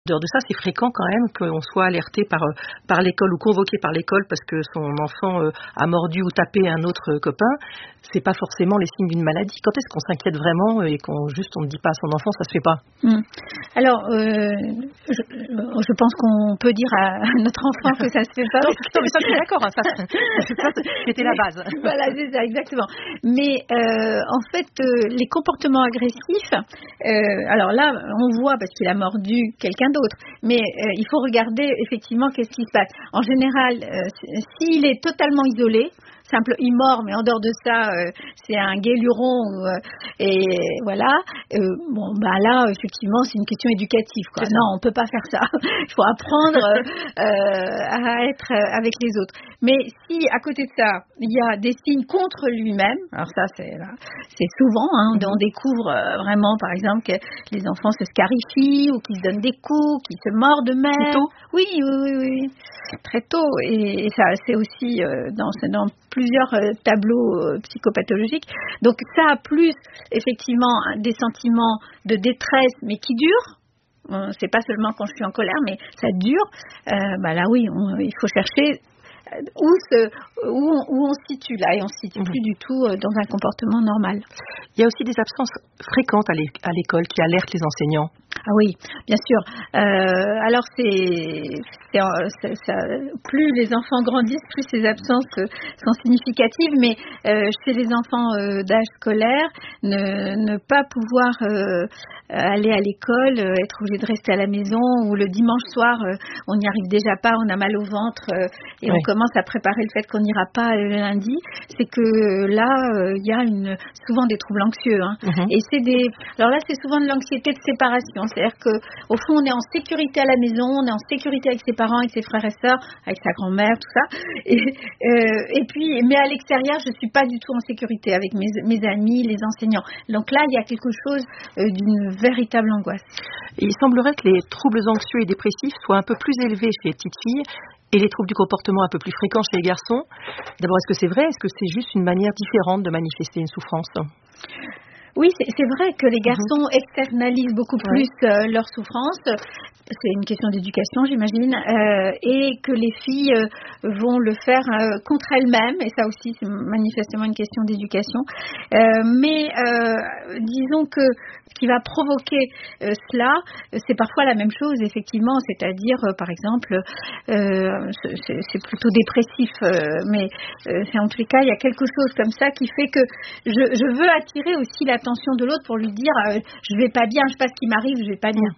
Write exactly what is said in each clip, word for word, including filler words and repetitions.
En dehors de ça, c'est fréquent quand même qu'on soit alerté par, par l'école ou convoqué par l'école parce que son enfant euh, a mordu ou tapé un autre euh, copain. C'est pas forcément les signes d'une maladie. Quand est-ce qu'on s'inquiète vraiment et qu'on juste on ne dit pas à son enfant, ça se fait pas? Mmh. Alors, euh, je, je pense qu'on peut dire à notre enfant que ça se fait pas. non, non, mais ça, je suis d'accord. Hein, ça, ça, c'était la base. Voilà, c'est ça, exactement. Mais euh, en fait, euh, les comportements agressifs, euh, alors là, on voit parce qu'il a mordu quelqu'un d'autre. Mais euh, il faut regarder effectivement qu'est-ce qui se passe. En général, euh, s'il est totalement isolé, simple, il mord, mais en dehors de ça, euh, c'est un guéluron, euh, et voilà. Euh, bon, bah là, effectivement, c'est une question éducative, quoi. Non, on peut pas faire ça. Il faut apprendre euh, à être avec les autres. Mais si à côté de ça, il y a des signes contre lui-même, alors ça, c'est c'est souvent, hein, mm-hmm. on découvre euh, vraiment, par exemple, que les enfants se scarifient ou qu'ils se donnent des coups, qu'ils se mordent eux-mêmes. Tôt. Oui, oui, oui, oui, très tôt. Et, et ça, c'est aussi euh, dans, dans plusieurs euh, tableaux euh, psychopathologiques. Donc ça, plus effectivement des sentiments de détresse, mais qui durent. Euh, c'est pas seulement quand je suis en colère, mais ça dure. Euh, bah là, oui, on, il faut chercher où, se, où, on, où on se situe là, et on se situe mmh. plus du tout dans un comportement normal. Il y a aussi des absences fréquentes à l'école qui alertent les enseignants. Ah oui, bien sûr. Euh, alors c'est, c'est, c'est ça, plus les enfants grandissent, plus ces absences sont significatives. Mais euh, chez les enfants euh, d'âge scolaire, ne, ne pas pouvoir euh, aller à l'école, euh, être obligé de rester à la maison, ou le dimanche soir, euh, on n'y arrive déjà pas, on a mal au ventre euh, et oui. on commence à préparer le fait qu'on n'ira pas le lundi. C'est que là, il euh, y a une, souvent des troubles anxieux. Hein. Mm-hmm. Et c'est des, alors là, c'est souvent de l'anxiété de séparation. C'est-à-dire qu'au fond, on est en sécurité à la maison, on est en sécurité avec ses parents, avec ses frères et sœurs, avec sa grand-mère, tout ça. Et, euh, et puis, mais à l'extérieur, je ne suis pas du tout en sécurité avec mes, mes amis, les enseignants. Donc là, il y a quelque chose euh, d'une véritable angoisse. Et il semblerait que les troubles anxieux et dépressifs soient un peu plus élevés chez les petites filles et les troubles du comportement un peu plus fréquents chez les garçons. D'abord, est-ce que c'est vrai? Est-ce que c'est juste une manière différente de manifester une souffrance? Oui, c'est, c'est vrai que les garçons mmh. externalisent beaucoup plus ouais. euh, leur souffrance. C'est une question d'éducation, j'imagine, euh, et que les filles euh, vont le faire euh, contre elles-mêmes, et ça aussi, c'est manifestement une question d'éducation. Euh, mais euh, disons que ce qui va provoquer euh, cela, c'est parfois la même chose, effectivement, c'est-à-dire, euh, par exemple, euh, c'est, c'est plutôt dépressif, euh, mais euh, c'est en tous les cas, il y a quelque chose comme ça qui fait que je, je veux attirer aussi l'attention de l'autre pour lui dire euh, je vais pas bien, je sais pas ce qui m'arrive, je vais pas bien.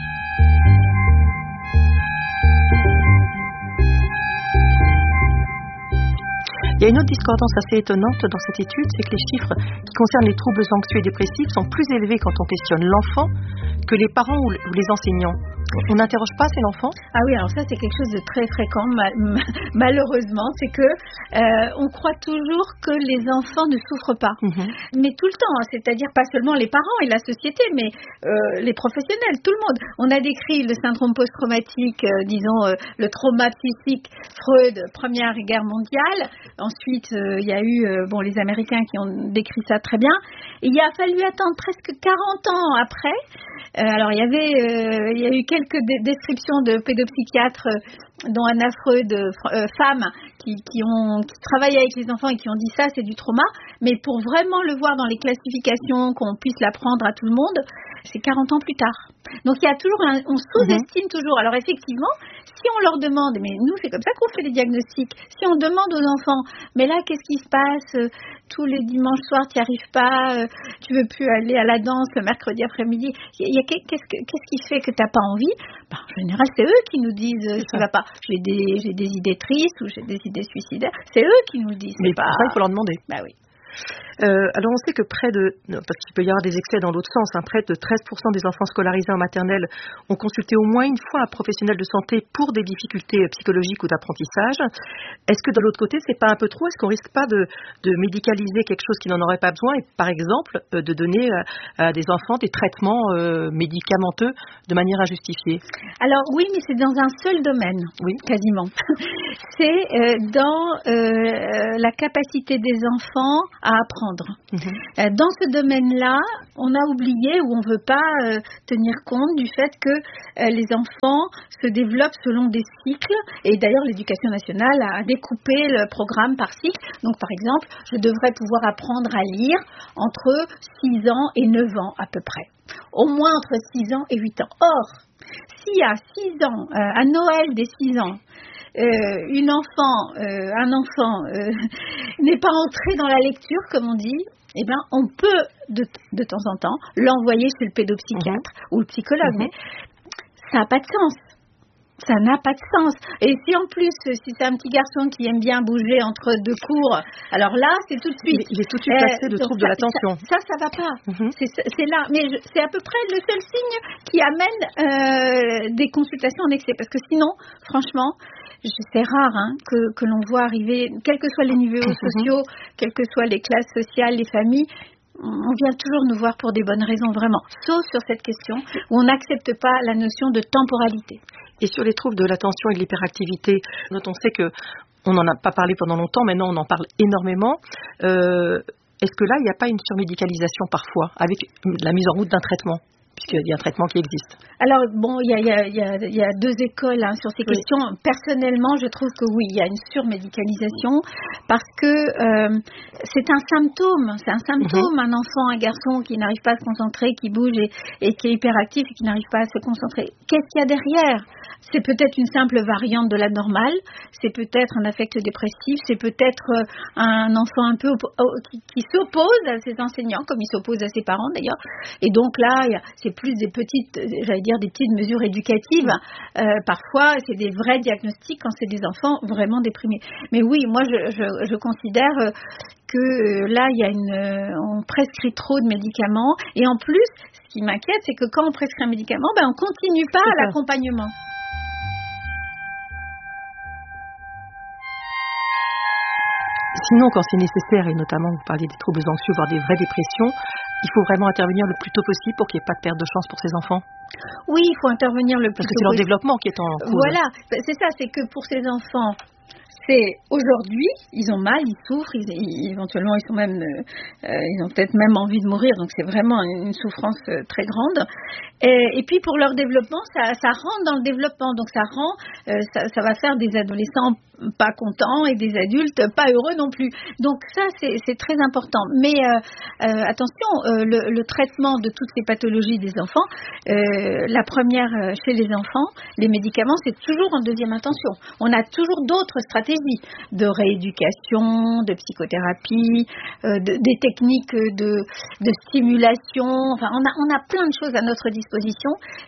Il y a une autre discordance assez étonnante dans cette étude, c'est que les chiffres qui concernent les troubles anxieux et dépressifs sont plus élevés quand on questionne l'enfant que les parents ou les enseignants. On n'interroge pas assez l'enfant? Ah oui, alors ça c'est quelque chose de très fréquent, mal, malheureusement, c'est que euh, on croit toujours que les enfants ne souffrent pas, mm-hmm. mais tout le temps, c'est-à-dire pas seulement les parents et la société, mais euh, les professionnels, tout le monde. On a décrit le syndrome post-traumatique, euh, disons euh, le trauma psychique, Freud, Première Guerre mondiale. Ensuite, euh, il y a eu euh, bon les Américains qui ont décrit ça très bien. Et il a fallu attendre presque quarante ans après. Euh, alors il y avait, euh, il y a eu quelques d- descriptions de pédopsychiatres, euh, dont Anna Freud, euh, femmes qui, qui ont qui travaillent avec les enfants et qui ont dit ça, c'est du trauma. Mais pour vraiment le voir dans les classifications, qu'on puisse l'apprendre à tout le monde, c'est quarante ans plus tard. Donc il y a toujours, un, on sous-estime mmh. toujours. Alors effectivement, si on leur demande, mais nous c'est comme ça qu'on fait les diagnostics. Si on demande aux enfants, mais là qu'est-ce qui se passe? Tous les dimanches soirs, tu n'y arrives pas, tu veux plus aller à la danse le mercredi après-midi. Il y a, qu'est-ce, que, qu'est-ce qui fait que tu n'as pas envie? Ben, en général, c'est eux qui nous disent euh, ça ne va pas. J'ai des, j'ai des idées tristes ou j'ai des idées suicidaires. C'est eux qui nous le disent. Mais pas... pour ça, il faut leur demander. Ben oui. Euh, alors on sait que près de, parce qu'il peut y avoir des excès dans l'autre sens, hein, près de treize pour cent des enfants scolarisés en maternelle ont consulté au moins une fois un professionnel de santé pour des difficultés psychologiques ou d'apprentissage. Est-ce que de l'autre côté, c'est pas un peu trop? Est-ce qu'on risque pas de, de médicaliser quelque chose qui n'en aurait pas besoin et par exemple euh, de donner à, à des enfants des traitements euh, médicamenteux de manière injustifiée? Alors oui, mais c'est dans un seul domaine, oui, quasiment. C'est euh, dans euh, la capacité des enfants à apprendre. Mmh. Dans ce domaine-là, on a oublié ou on ne veut pas euh, tenir compte du fait que euh, les enfants se développent selon des cycles. Et d'ailleurs, l'éducation nationale a découpé le programme par cycle. Donc, par exemple, je devrais pouvoir apprendre à lire entre six ans et neuf ans à peu près. Au moins entre six ans et huit ans. Or, si à six ans, euh, à Noël des six ans, euh, une enfant, euh, un enfant euh, n'est pas entré dans la lecture, comme on dit, eh ben, on peut de, de temps en temps l'envoyer chez le pédopsychiatre mmh. ou le psychologue. Mmh. Mais ça n'a pas de sens. Ça n'a pas de sens. Et si en plus, si c'est un petit garçon qui aime bien bouger entre deux cours, alors là, c'est tout de suite. Il est tout de suite passé de euh, troubles de l'attention. Ça, ça, ça va pas. Mm-hmm. C'est, c'est là. Mais je, c'est à peu près le seul signe qui amène euh, des consultations en excès. Parce que sinon, franchement, c'est rare hein, que, que l'on voit arriver, quels que soient les niveaux mm-hmm. sociaux, quelles que soient les classes sociales, les familles, on vient toujours nous voir pour des bonnes raisons, vraiment. Sauf sur cette question où on n'accepte pas la notion de temporalité. Et sur les troubles de l'attention et de l'hyperactivité, dont on sait qu'on n'en a pas parlé pendant longtemps, maintenant on en parle énormément. Euh, est-ce que là, il n'y a pas une surmédicalisation parfois, avec la mise en route d'un traitement ? Puisqu'il y a un traitement qui existe. Alors, bon, il y a, il y a, il y a, il y a deux écoles hein, sur ces oui. questions. Personnellement, je trouve que oui, il y a une surmédicalisation parce que euh, c'est un symptôme. C'est un symptôme, mm-hmm. un enfant, un garçon qui n'arrive pas à se concentrer, qui bouge et, et qui est hyperactif et qui n'arrive pas à se concentrer. Qu'est-ce qu'il y a derrière ? C'est peut-être une simple variante de la normale, c'est peut-être un affect dépressif, c'est peut-être euh, un enfant un peu oppo- qui, qui s'oppose à ses enseignants, comme il s'oppose à ses parents d'ailleurs. Et donc là, il y a, c'est plus des petites, j'allais dire des petites mesures éducatives. Euh, parfois, c'est des vrais diagnostics quand c'est des enfants vraiment déprimés. Mais oui, moi, je, je, je considère euh, que euh, là, il y a une, euh, on prescrit trop de médicaments. Et en plus, ce qui m'inquiète, c'est que quand on prescrit un médicament, ben, on continue pas à l'accompagnement. Sinon, quand c'est nécessaire, et notamment vous parliez des troubles anxieux, voire des vraies dépressions, il faut vraiment intervenir le plus tôt possible pour qu'il n'y ait pas de perte de chance pour ces enfants. Oui, il faut intervenir le plus Parce tôt possible. Parce que c'est leur développement qui est en cause. Voilà, c'est ça, c'est que pour ces enfants, c'est aujourd'hui, ils ont mal, ils souffrent, ils, ils, éventuellement ils sont même, euh, ils ont peut-être même envie de mourir, donc c'est vraiment une souffrance euh, très grande. Et, et puis pour leur développement, ça, ça rentre dans le développement, donc ça rend, euh, ça, ça va faire des adolescents pas contents et des adultes pas heureux non plus. Donc ça, c'est, c'est très important. Mais euh, euh, attention, euh, le, le traitement de toutes ces pathologies des enfants, euh, la première euh, chez les enfants, les médicaments, c'est toujours en deuxième intention. On a toujours d'autres stratégies de rééducation, de psychothérapie, euh, de, des techniques de, de stimulation. Enfin, on a, on a plein de choses à notre disposition.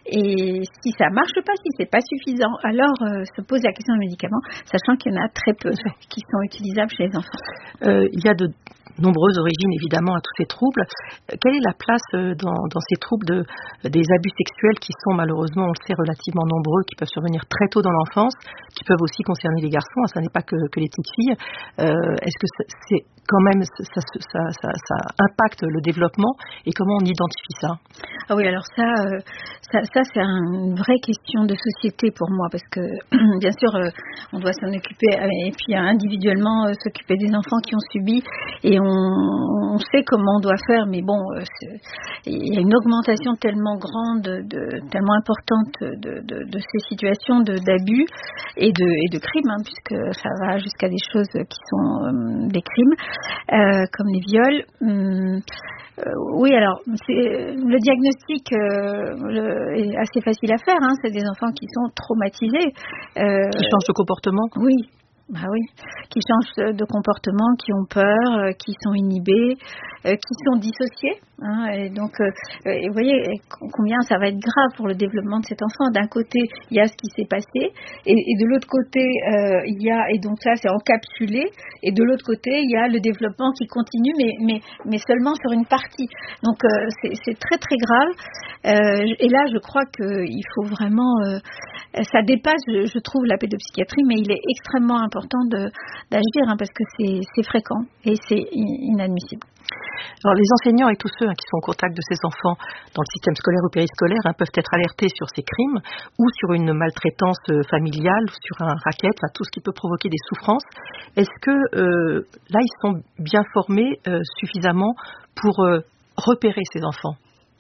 Et si ça marche pas, si c'est pas suffisant, alors euh, se pose la question des médicaments, sachant qu'il y en a très peu qui sont utilisables chez les enfants. Euh, il y a de nombreuses origines évidemment à tous ces troubles. Quelle est la place dans, dans ces troubles de, des abus sexuels qui sont malheureusement, on le sait, relativement nombreux, qui peuvent survenir très tôt dans l'enfance, qui peuvent aussi concerner les garçons, hein, ça n'est pas que, que les petites filles. Euh, est-ce que c'est quand même, ça, ça, ça, ça impacte le développement et comment on identifie ça ? Ah oui, alors ça, euh, ça, ça c'est une vraie question de société pour moi parce que bien sûr, euh, on doit s'en occuper et puis individuellement euh, s'occuper des enfants qui ont subi et on, on sait comment on doit faire, mais bon, euh, il y a une augmentation tellement grande, de, tellement importante de, de, de ces situations de, d'abus et de, et de crimes, hein, puisque ça va jusqu'à des choses qui sont euh, des crimes. Euh, comme les viols. Hum, euh, oui, alors, c'est, le diagnostic euh, le, est assez facile à faire. Hein, c'est des enfants qui sont traumatisés. Euh, qui changent de comportement ? Oui. Bah oui, qui changent de comportement, qui ont peur, euh, qui sont inhibés, euh, qui sont dissociés. Hein, et donc, euh, et vous voyez combien ça va être grave pour le développement de cet enfant. D'un côté, il y a ce qui s'est passé, et, et de l'autre côté, euh, il y a, et donc ça, c'est encapsulé, et de l'autre côté, il y a le développement qui continue, mais, mais, mais seulement sur une partie. Donc, euh, c'est, c'est très, très grave. Euh, et là, je crois qu'il faut vraiment... Euh, ça dépasse, je, je trouve, la pédopsychiatrie, mais il est extrêmement important de, d'agir, hein, parce que c'est, c'est fréquent et c'est inadmissible. Alors les enseignants et tous ceux hein, qui sont en contact de ces enfants dans le système scolaire ou périscolaire hein, peuvent être alertés sur ces crimes ou sur une maltraitance familiale, ou sur un racket, enfin, tout ce qui peut provoquer des souffrances. Est-ce que euh, là ils sont bien formés euh, suffisamment pour euh, repérer ces enfants?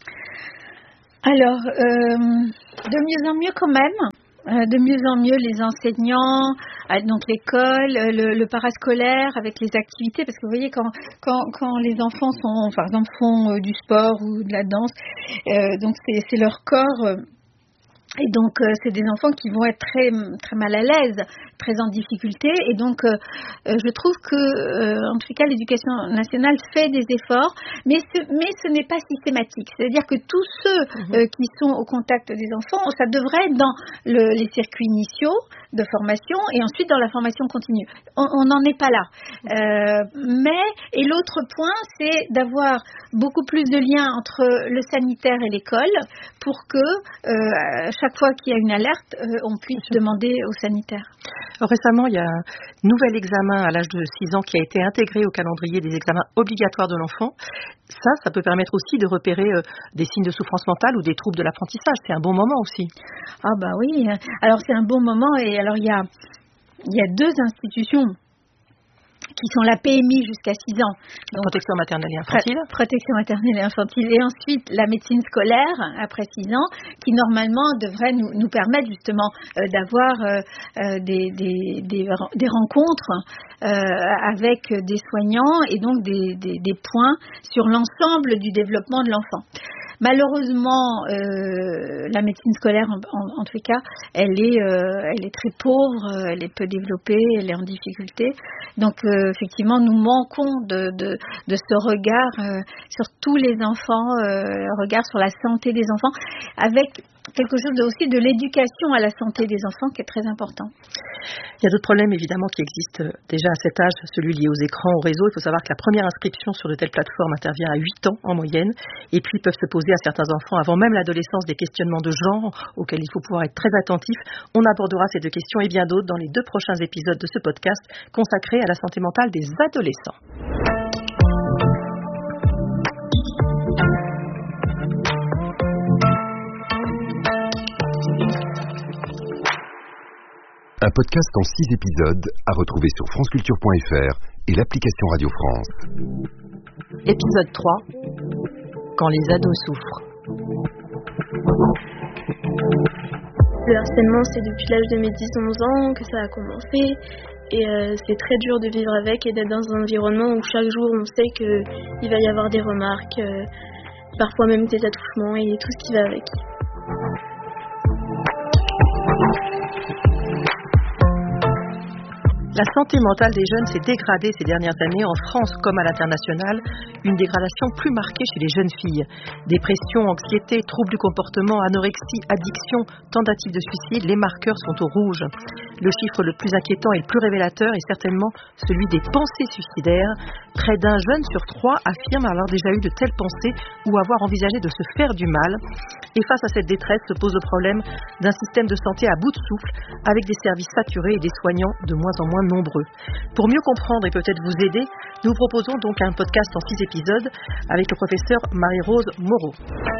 Alors, euh, de mieux en mieux quand même. Euh, de mieux en mieux les enseignants, euh, donc l'école, euh, le, le parascolaire avec les activités, parce que vous voyez quand quand, quand les enfants sont, par exemple, font euh, du sport ou de la danse, euh, donc c'est, c'est leur corps. Euh, Et donc, euh, c'est des enfants qui vont être très, très mal à l'aise, très en difficulté. Et donc, euh, euh, je trouve que, euh, en tout cas, l'éducation nationale fait des efforts, mais ce, mais ce n'est pas systématique. C'est-à-dire que tous ceux euh, qui sont au contact des enfants, ça devrait être dans le, les circuits initiaux de formation et ensuite dans la formation continue. On n'en est pas là. Euh, mais, et l'autre point, c'est d'avoir beaucoup plus de liens entre le sanitaire et l'école pour que euh, chaque fois qu'il y a une alerte, euh, on puisse demander au sanitaire. Alors, récemment, il y a un nouvel examen à l'âge de six ans qui a été intégré au calendrier des examens obligatoires de l'enfant. Ça, ça peut permettre aussi de repérer euh, des signes de souffrance mentale ou des troubles de l'apprentissage. C'est un bon moment aussi. Ah bah oui. Alors c'est un bon moment et alors il y a, il y a deux institutions qui sont la P M I jusqu'à six ans. Donc, protection maternelle et infantile. Protection maternelle et infantile. Et ensuite, la médecine scolaire, après six ans, qui normalement devrait nous, nous permettre justement euh, d'avoir euh, euh, des, des, des, des rencontres euh, avec des soignants et donc des, des, des points sur l'ensemble du développement de l'enfant. Malheureusement, euh, la médecine scolaire, en, en, en tout cas, elle est, euh, elle est très pauvre, elle est peu développée, elle est en difficulté. Donc, euh, effectivement, nous manquons de, de, de ce regard euh, sur tous les enfants, euh, regard sur la santé des enfants, avec quelque chose de, aussi de l'éducation à la santé des enfants qui est très important. Il y a d'autres problèmes évidemment qui existent déjà à cet âge, celui lié aux écrans, aux réseaux. Il faut savoir que la première inscription sur de telles plateformes intervient à huit ans en moyenne, et puis peuvent se poser à certains enfants avant même l'adolescence des questionnements de genre auxquels il faut pouvoir être très attentif. On abordera ces deux questions et bien d'autres dans les deux prochains épisodes de ce podcast consacré à la santé mentale des adolescents. Un podcast en six épisodes à retrouver sur franceculture point f r et l'application Radio France. Épisode trois. Quand les ados souffrent. Le harcèlement, c'est depuis l'âge de mes dix onze ans que ça a commencé. Et euh, c'est très dur de vivre avec et d'être dans un environnement où chaque jour on sait qu'il va y avoir des remarques, euh, parfois même des attouchements et tout ce qui va avec. La santé mentale des jeunes s'est dégradée ces dernières années en France comme à l'international, une dégradation plus marquée chez les jeunes filles. Dépression, anxiété, troubles du comportement, anorexie, addiction, tentative de suicide, les marqueurs sont au rouge. Le chiffre le plus inquiétant et le plus révélateur est certainement celui des pensées suicidaires. Près d'un jeune sur trois affirme avoir déjà eu de telles pensées ou avoir envisagé de se faire du mal. Et face à cette détresse se pose le problème d'un système de santé à bout de souffle, avec des services saturés et des soignants de moins en moins nombreux. Pour mieux comprendre et peut-être vous aider, nous vous proposons donc un podcast en six épisodes avec le professeur Marie-Rose Moreau.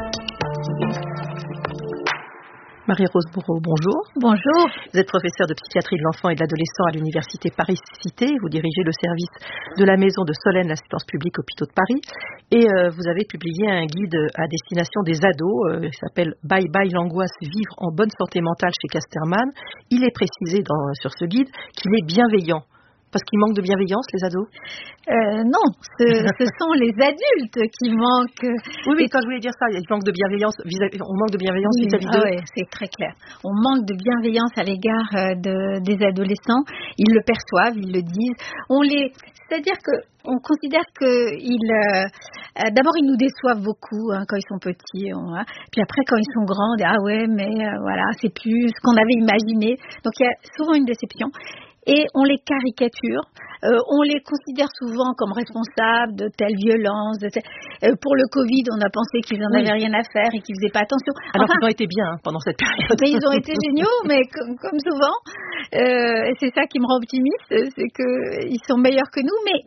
Marie-Rose Moreau, bonjour. Bonjour. Vous êtes professeure de psychiatrie de l'enfant et de l'adolescent à l'université Paris-Cité. Vous dirigez le service de la maison de Solène, l'assistance publique Hôpitaux de Paris. Et euh, vous avez publié un guide à destination des ados. Euh, il s'appelle Bye Bye l'angoisse, vivre en bonne santé mentale chez Casterman. Il est précisé dans, sur ce guide qu'il est bienveillant. Parce qu'ils manquent de bienveillance, les ados ? euh, Non, ce, ce sont les adultes qui manquent. Oui, mais quand je voulais dire ça, ils manquent de bienveillance, vis-à-vis, on manque de bienveillance oui, vis-à-vis ah d'eux. Oui, c'est très clair. On manque de bienveillance à l'égard de, des adolescents. Ils le perçoivent, ils le disent. On les, c'est-à-dire que on considère qu'ils, euh, d'abord ils nous déçoivent beaucoup hein, quand ils sont petits. On, hein, puis après quand ils sont grands, on dit, ah ouais, mais euh, voilà, c'est plus ce qu'on avait imaginé. Donc il y a souvent une déception. Et on les caricature, euh, on les considère souvent comme responsables de telle violence. De telle... Euh, pour le Covid, on a pensé qu'ils n'en avaient oui. rien à faire et qu'ils ne faisaient pas attention. Alors enfin, ils ont été bien hein, pendant cette période. Mais ils ont été géniaux, mais comme, comme souvent, euh, c'est ça qui me rend optimiste, c'est qu'ils sont meilleurs que nous. Mais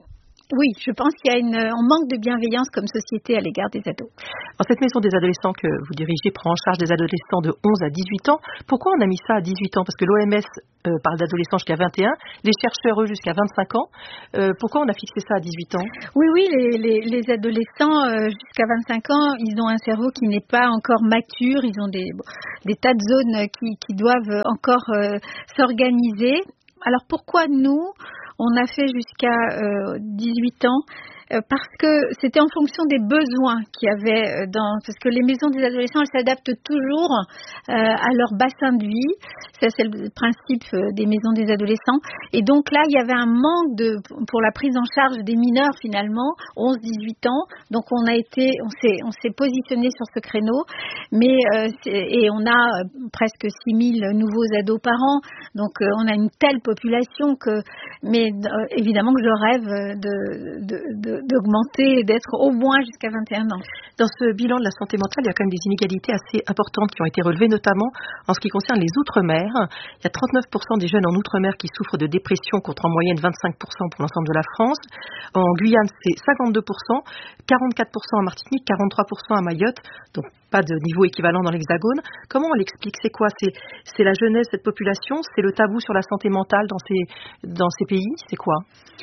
Oui, je pense qu'il y a une, on manque de bienveillance comme société à l'égard des ados. Alors, cette maison des adolescents que vous dirigez prend en charge des adolescents de onze à dix-huit ans. Pourquoi on a mis ça à dix-huit ans? Parce que l'O M S euh, parle d'adolescents jusqu'à vingt et un, les chercheurs, eux, jusqu'à vingt-cinq ans. Euh, pourquoi on a fixé ça à dix-huit ans? Oui, oui, les, les, les adolescents euh, jusqu'à vingt-cinq ans, ils ont un cerveau qui n'est pas encore mature. Ils ont des, des tas de zones qui, qui doivent encore euh, s'organiser. Alors, pourquoi nous on a fait jusqu'à euh, dix-huit ans euh, parce que c'était en fonction des besoins qu'il y avait dans... Parce que les maisons des adolescents, elles s'adaptent toujours euh, à leur bassin de vie. Ça, c'est le principe des maisons des adolescents. Et donc là, il y avait un manque de, pour la prise en charge des mineurs, finalement, onze à dix-huit ans. Donc on a été, on s'est, on s'est positionné sur ce créneau. Mais, euh, et on a presque six mille nouveaux ados par an. Donc euh, on a une telle population que... Mais euh, évidemment que je rêve de, de, de, d'augmenter et d'être au moins jusqu'à vingt et un ans. Dans ce bilan de la santé mentale, il y a quand même des inégalités assez importantes qui ont été relevées, notamment en ce qui concerne les outre-mer. Il y a trente-neuf pour cent des jeunes en outre-mer qui souffrent de dépression, contre en moyenne vingt-cinq pour cent pour l'ensemble de la France. En Guyane, c'est cinquante-deux pour cent, quarante-quatre pour cent en Martinique, quarante-trois pour cent à Mayotte. Donc pas de niveau équivalent dans l'Hexagone. Comment on l'explique? C'est quoi? C'est, c'est la jeunesse de cette population? C'est le tabou sur la santé mentale dans ces, dans ces pays? C'est quoi?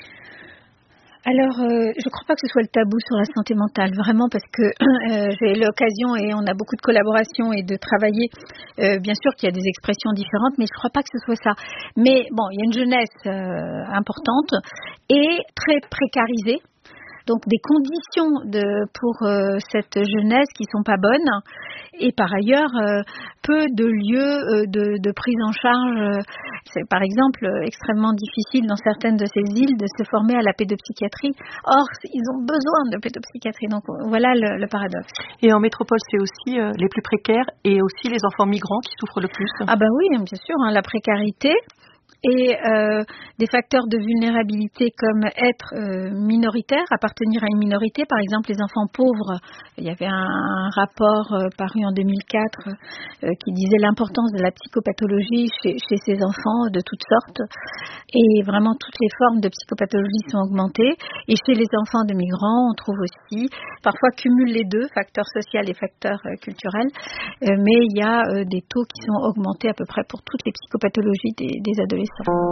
Alors, euh, je ne crois pas que ce soit le tabou sur la santé mentale, vraiment, parce que euh, j'ai l'occasion et on a beaucoup de collaborations et de travailler. Euh, bien sûr qu'il y a des expressions différentes, mais je ne crois pas que ce soit ça. Mais bon, il y a une jeunesse euh, importante et très précarisée. Donc des conditions de, pour euh, cette jeunesse qui sont pas bonnes et par ailleurs euh, peu de lieux euh, de, de prise en charge. Euh, c'est par exemple euh, extrêmement difficile dans certaines de ces îles de se former à la pédopsychiatrie. Or, ils ont besoin de pédopsychiatrie. Donc voilà le, le paradoxe. Et en métropole, c'est aussi euh, les plus précaires et aussi les enfants migrants qui souffrent le plus. Ah ben oui, bien sûr, hein, la précarité. Et euh, des facteurs de vulnérabilité comme être euh, minoritaire, appartenir à une minorité, par exemple les enfants pauvres. Il y avait un, un rapport euh, paru en deux mille quatre euh, qui disait l'importance de la psychopathologie chez, chez ces enfants de toutes sortes. Et vraiment toutes les formes de psychopathologie sont augmentées. Et chez les enfants de migrants, on trouve aussi, parfois cumule les deux, facteurs sociaux et facteurs euh, culturels. Euh, mais il y a euh, des taux qui sont augmentés à peu près pour toutes les psychopathologies des, des adolescents.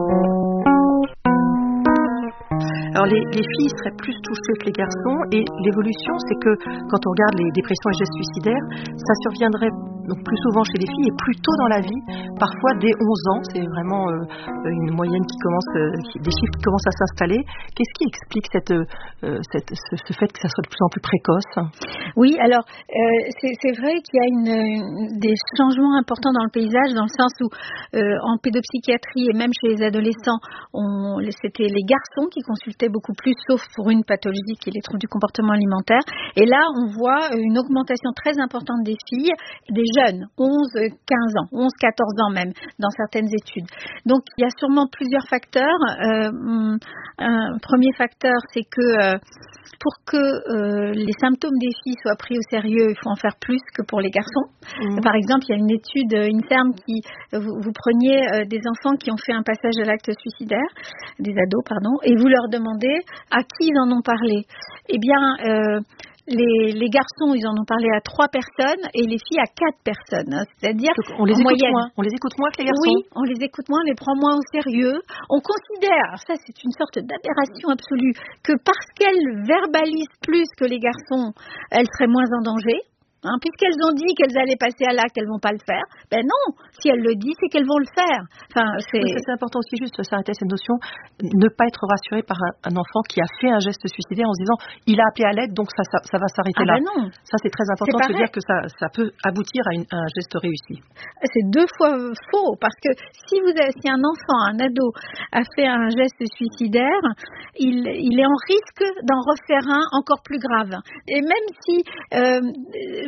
Alors les, les filles seraient plus touchées que les garçons et l'évolution c'est que quand on regarde les dépressions et gestes suicidaires, ça surviendrait donc plus souvent chez les filles et plus tôt dans la vie, parfois dès onze ans, c'est vraiment euh, une moyenne qui commence, euh, qui, des chiffres qui commencent à s'installer. Qu'est-ce qui explique cette, euh, cette, ce, ce fait que ça soit de plus en plus précoce? Oui, alors euh, c'est, c'est vrai qu'il y a une, une, des changements importants dans le paysage, dans le sens où euh, en pédopsychiatrie et même chez les adolescents, on, c'était les garçons qui consultaient beaucoup plus, sauf pour une pathologie qui est les troubles du comportement alimentaire. Et là, on voit une augmentation très importante des filles, des jeunes, onze à quinze ans, onze à quatorze ans même, dans certaines études. Donc, il y a sûrement plusieurs facteurs. Euh, un premier facteur, c'est que euh, pour que euh, les symptômes des filles soient pris au sérieux, il faut en faire plus que pour les garçons. Mmh. Par exemple, il y a une étude, une ferme qui, vous, vous preniez euh, des enfants qui ont fait un passage à l'acte suicidaire, des ados, pardon, et vous leur demandez à qui ils en ont parlé. Eh bien, euh, Les, les garçons, ils en ont parlé à trois personnes et les filles à quatre personnes. C'est-à-dire donc on les en écoute moyenne. moins. On les écoute moins que les garçons. Oui, on les écoute moins, on les prend moins au sérieux. On considère, ça c'est une sorte d'aberration absolue, que parce qu'elles verbalisent plus que les garçons, elles seraient moins en danger. Hein, puisqu'elles ont dit qu'elles allaient passer à l'acte, elles vont pas le faire. Ben non, si elles le disent, c'est qu'elles vont le faire. Enfin, c'est... Oui, c'est important aussi juste de s'arrêter à cette notion, ne pas être rassuré par un, un enfant qui a fait un geste suicidaire en se disant il a appelé à l'aide, donc ça, ça, ça va s'arrêter ah là. Ben non. Ça c'est très important de se dire que ça, ça peut aboutir à, une, à un geste réussi. C'est deux fois faux, parce que si, vous avez, si un enfant, un ado, a fait un geste suicidaire, il, il est en risque d'en refaire un encore plus grave. Et même si euh,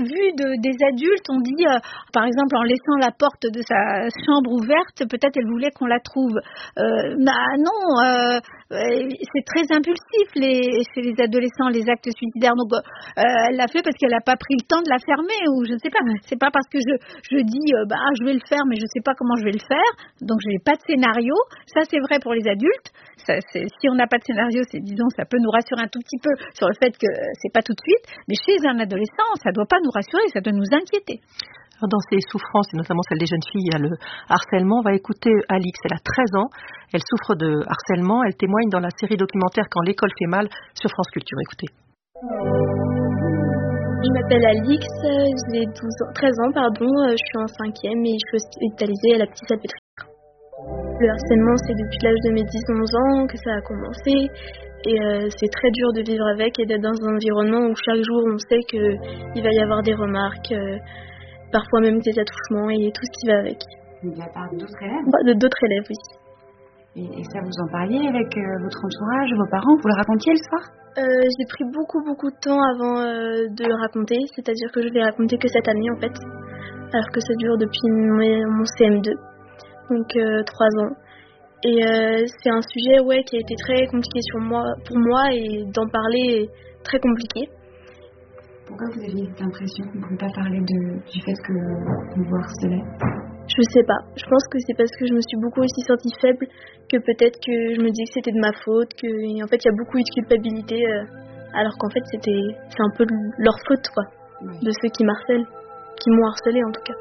vu de, des adultes, on dit, euh, par exemple, en laissant la porte de sa chambre ouverte, peut-être elle voulait qu'on la trouve. Euh, bah non, euh, c'est très impulsif les, chez les adolescents, les actes suicidaires. Donc, euh, elle l'a fait parce qu'elle n'a pas pris le temps de la fermer, ou je ne sais pas. C'est pas parce que je, je dis, euh, bah, je vais le faire, mais je ne sais pas comment je vais le faire. Donc, je n'ai pas de scénario. Ça, c'est vrai pour les adultes. Ça, c'est, si on n'a pas de scénario, c'est, disons, ça peut nous rassurer un tout petit peu sur le fait que c'est pas tout de suite. Mais chez un adolescent, ça ne doit pas nous rassurer, ça doit nous inquiéter. Dans ses souffrances, et notamment celle des jeunes filles, il y a le harcèlement. On va écouter Alix, elle a treize ans, elle souffre de harcèlement, elle témoigne dans la série documentaire Quand l'école fait mal sur France Culture. Écoutez. Je m'appelle Alix, j'ai douze ans, treize ans, pardon, je suis en cinquième et je suis hospitalisée à la Petite Salpêtrière. Le harcèlement, c'est depuis l'âge de mes dix onze ans que ça a commencé. Et euh, c'est très dur de vivre avec et d'être dans un environnement où chaque jour on sait qu'il va y avoir des remarques, euh, parfois même des attouchements et tout ce qui va avec. De la part d'autres élèves ? De d'autres élèves, oui. Et, et ça, vous en parliez avec euh, votre entourage, vos parents ? Vous le racontiez le soir ? euh, J'ai pris beaucoup beaucoup de temps avant euh, de le raconter, c'est-à-dire que je l'ai raconté que cette année en fait, alors que ça dure depuis mon, mon C M deux, donc euh, trois ans. Et euh, c'est un sujet ouais, qui a été très compliqué sur moi, pour moi, et d'en parler est très compliqué. Pourquoi vous aviez cette impression qu'on ne pouvait pas parler de, du fait que vous vous harcelez ? Je sais pas. Je pense que c'est parce que je me suis beaucoup aussi sentie faible que peut-être que je me dis que c'était de ma faute, que en fait il y a beaucoup eu de culpabilité, euh, alors qu'en fait c'était c'est un peu leur faute quoi, oui. De ceux qui m'harcèlent, qui m'ont harcelé en tout cas.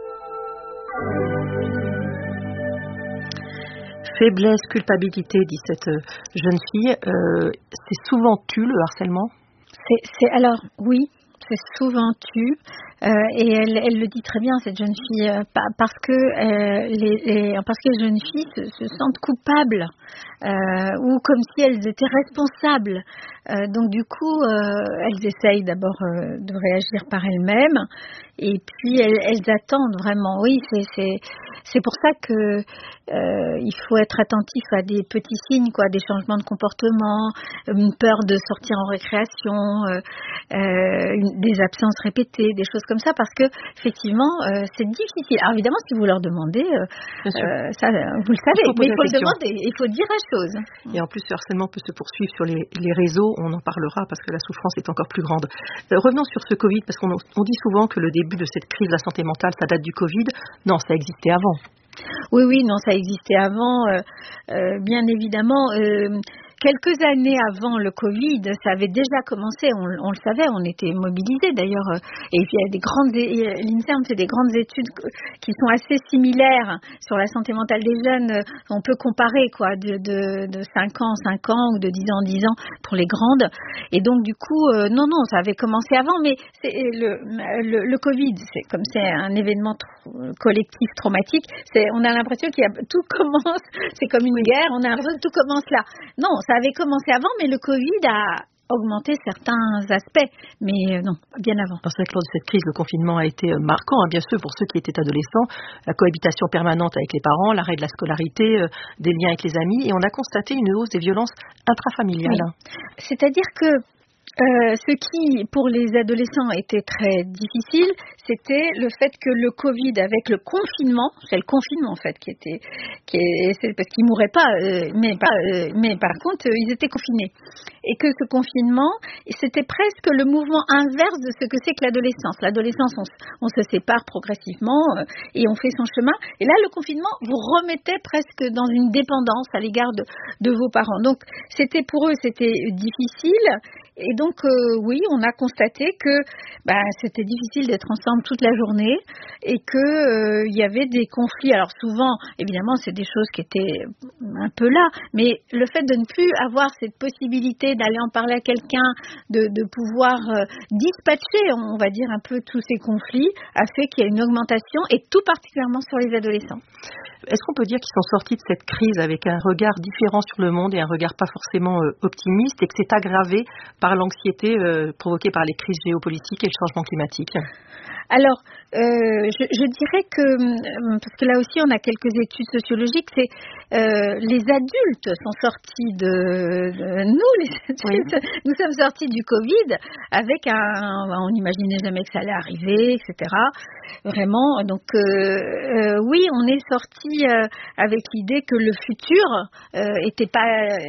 Faiblesse, culpabilité, dit cette jeune fille. Euh, c'est souvent tu le harcèlement ? C'est, c'est alors oui, c'est souvent tu. Euh, et elle, elle le dit très bien, cette jeune fille, euh, parce que euh, les, les, parce que les jeunes filles se, se sentent coupables euh, ou comme si elles étaient responsables. Euh, donc du coup, euh, elles essayent d'abord euh, de réagir par elles-mêmes, et puis elles, elles attendent vraiment. Oui, c'est c'est c'est pour ça que euh, il faut être attentif à des petits signes, quoi, des changements de comportement, une peur de sortir en récréation, euh, euh, une, des absences répétées, des choses comme ça, parce que effectivement euh, c'est difficile. Alors évidemment, si vous leur demandez, euh, euh, ça vous le savez, il mais il faut le demander, il faut dire la chose. Et en plus, ce harcèlement peut se poursuivre sur les, les réseaux. On en parlera parce que la souffrance est encore plus grande. Euh, revenons sur ce Covid, parce qu'on on dit souvent que le début de cette crise de la santé mentale, ça date du Covid. Non, ça existait avant. Oui, oui, non, ça existait avant, euh, euh, bien évidemment. Euh, quelques années avant le Covid, ça avait déjà commencé, on, on le savait, on était mobilisés d'ailleurs. Et puis il y a des grandes, l'INSERM fait des grandes études qui sont assez similaires sur la santé mentale des jeunes. On peut comparer quoi, de, de, de cinq ans en cinq ans ou de dix ans en dix ans pour les grandes. Et donc du coup, euh, non, non, ça avait commencé avant, mais c'est le, le, le Covid, c'est comme c'est un événement tr- collectif traumatique, c'est, on a l'impression qu'il y a, tout commence, c'est comme une guerre, on a l'impression que tout commence là. Non, ça avait commencé avant, mais le Covid a augmenté certains aspects, mais non, bien avant. C'est vrai que lors de cette crise, le confinement a été marquant, hein, bien sûr, pour ceux qui étaient adolescents, la cohabitation permanente avec les parents, l'arrêt de la scolarité, euh, des liens avec les amis, et on a constaté une hausse des violences intrafamiliales. Oui. C'est-à-dire que Euh, ce qui, pour les adolescents, était très difficile, c'était le fait que le Covid, avec le confinement, c'est le confinement en fait qui était, qui est, c'est parce qu'ils mouraient pas, euh, mais, pas euh, mais par contre euh, ils étaient confinés, et que ce confinement, c'était presque le mouvement inverse de ce que c'est que l'adolescence. L'adolescence, on, on se sépare progressivement euh, et on fait son chemin. Et là, le confinement vous remettait presque dans une dépendance à l'égard de, de vos parents. Donc, c'était pour eux, c'était difficile. Et donc, euh, oui, on a constaté que bah, c'était difficile d'être ensemble toute la journée et qu'il euh, y avait des conflits. Alors souvent, évidemment, c'est des choses qui étaient un peu là, mais le fait de ne plus avoir cette possibilité d'aller en parler à quelqu'un, de, de pouvoir euh, dispatcher, on va dire, un peu tous ces conflits, a fait qu'il y a une augmentation, et tout particulièrement sur les adolescents. Est-ce qu'on peut dire qu'ils sont sortis de cette crise avec un regard différent sur le monde et un regard pas forcément euh, optimiste, et que c'est aggravé par l'anxiété euh, provoquée par les crises géopolitiques et le changement climatique? Alors, euh, je, je dirais que, parce que là aussi on a quelques études sociologiques, c'est euh, les adultes sont sortis de, de nous, les adultes, oui. Nous sommes sortis du Covid avec un, on n'imaginait jamais que ça allait arriver, et cetera. Vraiment, donc euh, euh, oui, on est sortis euh, avec l'idée que le futur euh, était pas,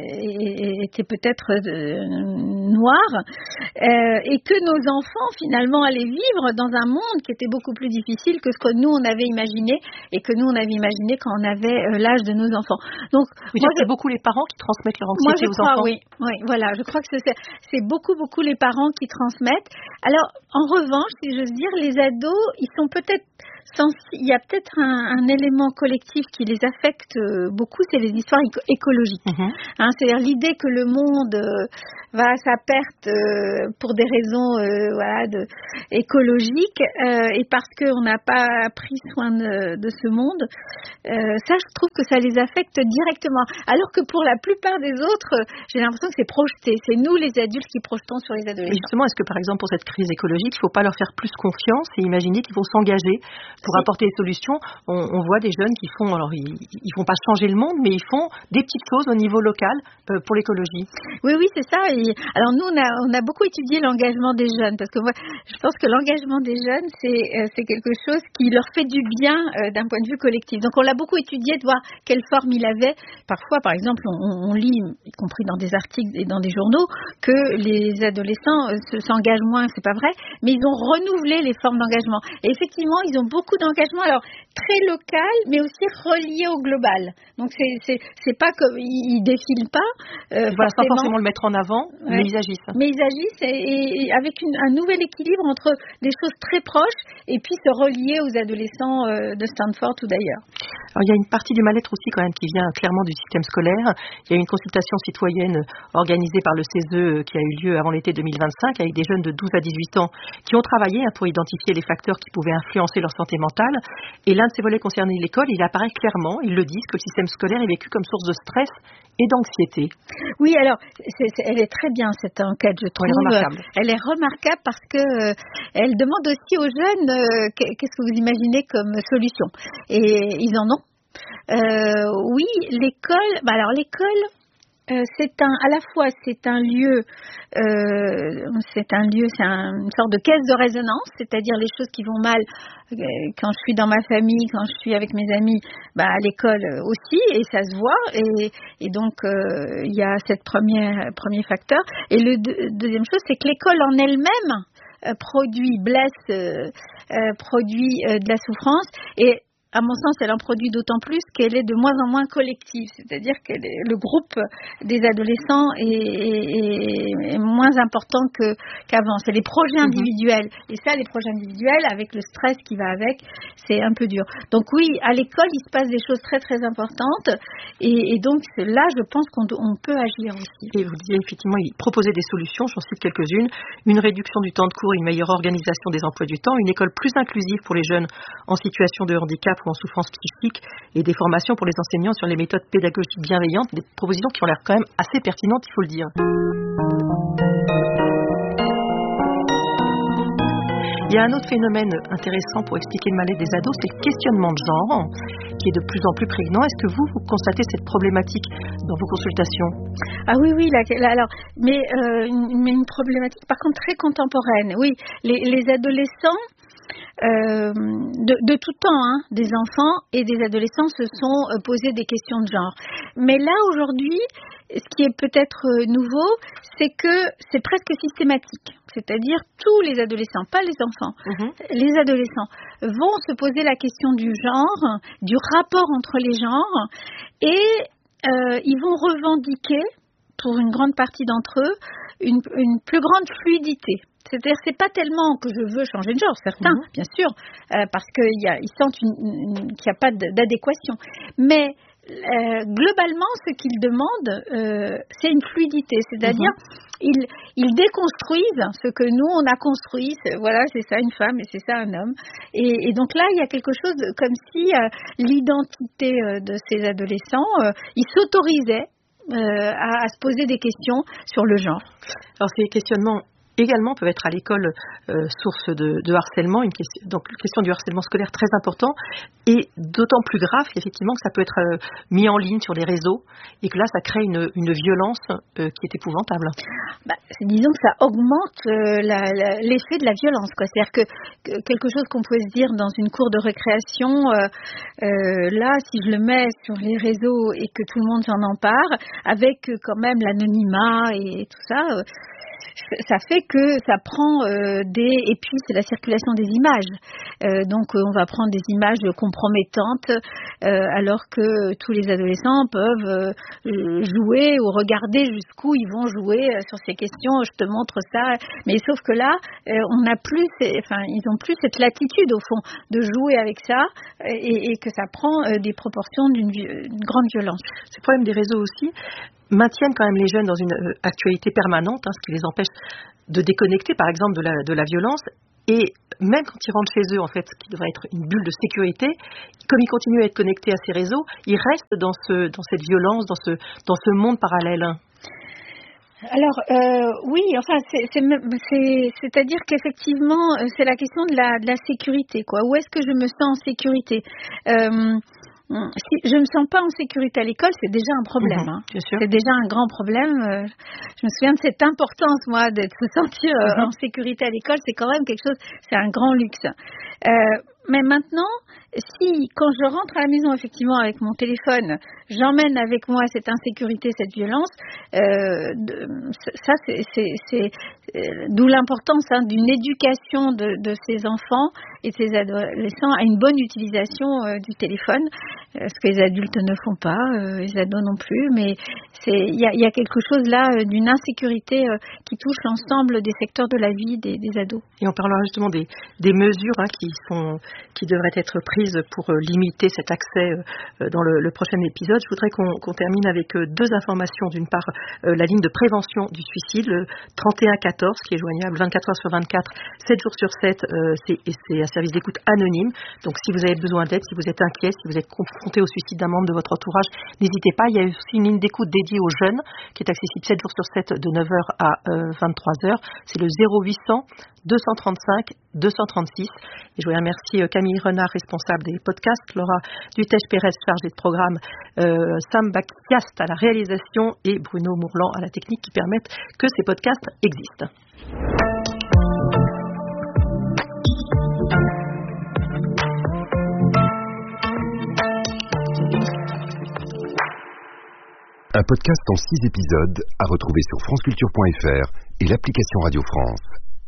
était peut-être euh, noir euh, et que nos enfants finalement allaient vivre dans un monde qui était beaucoup plus difficile que ce que nous on avait imaginé et que nous on avait imaginé quand on avait euh, l'âge de nos enfants. Donc, oui, moi, c'est je... beaucoup les parents qui transmettent leur anxiété moi, je aux crois, enfants. Oui, oui, voilà, je crois que c'est, c'est beaucoup, beaucoup les parents qui transmettent. Alors, en revanche, si j'ose dire, les ados, ils sont peut-être il y a peut-être un, un élément collectif qui les affecte beaucoup, c'est les histoires éco- écologiques. Mmh. Hein, c'est-à-dire l'idée que le monde euh, va à sa perte euh, pour des raisons euh, voilà, de, écologiques euh, et parce qu'on n'a pas pris soin de, de ce monde. Euh, ça, je trouve que ça les affecte directement. Alors que pour la plupart des autres, j'ai l'impression que c'est projeté. C'est nous, les adultes, qui projetons sur les adolescents. Et justement, est-ce que par exemple pour cette crise écologique, il ne faut pas leur faire plus confiance et imaginer qu'ils vont s'engager pour c'est... apporter des solutions? on, on voit des jeunes qui font, alors ils ne vont pas changer le monde, mais ils font des petites choses au niveau local euh, pour l'écologie. Oui, oui, c'est ça. Et alors nous, on a, on a beaucoup étudié l'engagement des jeunes, parce que moi, je pense que l'engagement des jeunes, c'est, euh, c'est quelque chose qui leur fait du bien euh, d'un point de vue collectif. Donc on l'a beaucoup étudié, de voir quelle forme il avait. Parfois, par exemple, on, on lit, y compris dans des articles et dans des journaux, que les adolescents euh, se, s'engagent moins, c'est pas vrai, mais ils ont renouvelé les formes d'engagement. Et effectivement, ils ont beaucoup d'engagement, alors très local, mais aussi relié au global. Donc c'est, c'est, c'est pas comme ils, ils défilent pas. Euh, voilà, sans forcément le mettre en avant, ouais. mais ils agissent. Mais ils agissent et, et avec une, un nouvel équilibre entre des choses très proches et puis se relier aux adolescents euh, de Stanford ou d'ailleurs. Alors, il y a une partie du mal-être aussi quand même qui vient clairement du système scolaire. Il y a eu une consultation citoyenne organisée par le C E S E qui a eu lieu avant l'été deux mille vingt-cinq avec des jeunes de douze à dix-huit ans qui ont travaillé pour identifier les facteurs qui pouvaient influencer leur santé mentale. Et l'un de ces volets concernant l'école, il apparaît clairement, ils le disent, que le système scolaire est vécu comme source de stress et d'anxiété. Oui, alors, c'est, c'est, elle est très bien cette enquête, je trouve. Elle est remarquable. Elle est remarquable parce que euh, elle demande aussi aux jeunes euh, qu'est-ce que vous imaginez comme solution. Et ils en ont. Euh, oui, l'école. Bah alors l'école. Euh, c'est un, à la fois c'est un lieu, euh, c'est un lieu, c'est un, une sorte de caisse de résonance, c'est-à-dire les choses qui vont mal euh, quand je suis dans ma famille, quand je suis avec mes amis, bah à l'école aussi, et ça se voit, et, et donc il euh, y a cette première premier facteur. Et le deux, deuxième chose, c'est que l'école en elle-même euh, produit blesse, euh, euh, produit euh, de la souffrance et à mon sens, elle en produit d'autant plus qu'elle est de moins en moins collective. C'est-à-dire que le groupe des adolescents est, est, est moins important que, qu'avant. C'est les projets individuels. Et ça, les projets individuels, avec le stress qui va avec, c'est un peu dur. Donc oui, à l'école, il se passe des choses très, très importantes. Et, et donc là, je pense qu'on on peut agir aussi. Et vous disiez effectivement, il proposait des solutions, j'en cite quelques-unes. Une réduction du temps de cours, une meilleure organisation des emplois du temps, une école plus inclusive pour les jeunes en situation de handicap ou en souffrance psychique et des formations pour les enseignants sur les méthodes pédagogiques bienveillantes, des propositions qui ont l'air quand même assez pertinentes, il faut le dire. Il y a un autre phénomène intéressant pour expliquer le mal-être des ados, c'est le questionnement de genre, qui est de plus en plus prégnant. Est-ce que vous, vous constatez cette problématique dans vos consultations? Ah oui, oui, là, là, alors, mais, euh, une, mais une problématique par contre très contemporaine. Oui, les, les adolescents, Euh, de, de tout temps, hein, des enfants et des adolescents se sont euh, posés des questions de genre. Mais là, aujourd'hui, ce qui est peut-être euh, nouveau, c'est que c'est presque systématique. C'est-à-dire tous les adolescents, pas les enfants, mmh. les adolescents vont se poser la question du genre, du rapport entre les genres, et euh, ils vont revendiquer, pour une grande partie d'entre eux, une, une plus grande fluidité. C'est-à-dire, c'est pas tellement que je veux changer de genre, certains, mmh. bien sûr, euh, parce qu'ils sentent une, une, qu'il n'y a pas d'adéquation. Mais euh, globalement, ce qu'ils demandent, euh, c'est une fluidité. C'est-à-dire, mmh. ils, ils déconstruisent ce que nous, on a construit. C'est, voilà, c'est ça une femme et c'est ça un homme. Et, et donc là, il y a quelque chose comme si euh, l'identité euh, de ces adolescents, euh, ils s'autorisaient euh, à, à se poser des questions sur le genre. Alors ces questionnements également peuvent être à l'école euh, source de, de harcèlement, une question, donc une question du harcèlement scolaire très important, et d'autant plus grave effectivement que ça peut être euh, mis en ligne sur les réseaux, et que là ça crée une, une violence euh, qui est épouvantable. Bah, disons que ça augmente euh, la, la, l'effet de la violence, quoi. C'est-à-dire que, que quelque chose qu'on pouvait se dire dans une cour de récréation, euh, euh, là si je le mets sur les réseaux et que tout le monde s'en empare, avec euh, quand même l'anonymat et tout ça, euh, ça fait que ça prend euh, des... Et puis, c'est la circulation des images. Euh, donc, euh, on va prendre des images compromettantes euh, alors que tous les adolescents peuvent euh, jouer ou regarder jusqu'où ils vont jouer euh, sur ces questions. Je te montre ça. Mais sauf que là, euh, on n'a plus... Ces, enfin, ils n'ont plus cette latitude, au fond, de jouer avec ça et, et que ça prend euh, des proportions d'une, d'une grande violence. C'est le problème des réseaux aussi. Maintiennent quand même les jeunes dans une euh, actualité permanente, hein, ce qui les empêche de déconnecter, par exemple, de la, de la violence. Et même quand ils rentrent chez eux, en fait, ce qui devrait être une bulle de sécurité, comme ils continuent à être connectés à ces réseaux, ils restent dans, ce, dans cette violence, dans ce, dans ce monde parallèle. Alors euh, oui, enfin c'est, c'est, c'est, c'est-à-dire qu'effectivement c'est la question de la, de la sécurité, quoi. Où est-ce que je me sens en sécurité? euh, Si je ne me sens pas en sécurité à l'école, c'est déjà un problème. Mmh, hein. C'est déjà un grand problème. Euh, je me souviens de cette importance, moi, de se sentir euh, mmh. en sécurité à l'école. C'est quand même quelque chose, c'est un grand luxe. Euh, mais maintenant, si, quand je rentre à la maison, effectivement, avec mon téléphone, j'emmène avec moi cette insécurité, cette violence, euh, de, ça, c'est, c'est, c'est euh, d'où l'importance hein, d'une éducation de, de ces enfants et de ces adolescents à une bonne utilisation euh, du téléphone, euh, ce que les adultes ne font pas, euh, les ados non plus, mais il y a, y a quelque chose là euh, d'une insécurité euh, qui touche l'ensemble des secteurs de la vie des, des ados. Et on parlera justement des, des mesures hein, qui, sont, qui devraient être prises pour euh, limiter cet accès euh, dans le, le prochain épisode. Je voudrais qu'on, qu'on termine avec euh, deux informations. D'une part, euh, la ligne de prévention du suicide, le trente et un quatorze, qui est joignable vingt-quatre heures sur vingt-quatre, sept jours sur sept, euh, c'est, et c'est un service d'écoute anonyme. Donc si vous avez besoin d'aide, si vous êtes inquiet, si vous êtes confronté au suicide d'un membre de votre entourage, n'hésitez pas. Il y a aussi une ligne d'écoute dédiée aux jeunes qui est accessible sept jours sur sept de neuf heures à euh, vingt-trois heures. C'est le zéro huit cents deux cent trente-cinq deux cent trente-six. Et je voudrais remercier Camille Renard, responsable des podcasts, Laura Dutèche-Pérez, chargée de programme, euh, Sam Bakiast à la réalisation et Bruno Mourlan à la technique qui permettent que ces podcasts existent. Un podcast en six épisodes à retrouver sur franceculture point f r et l'application Radio France.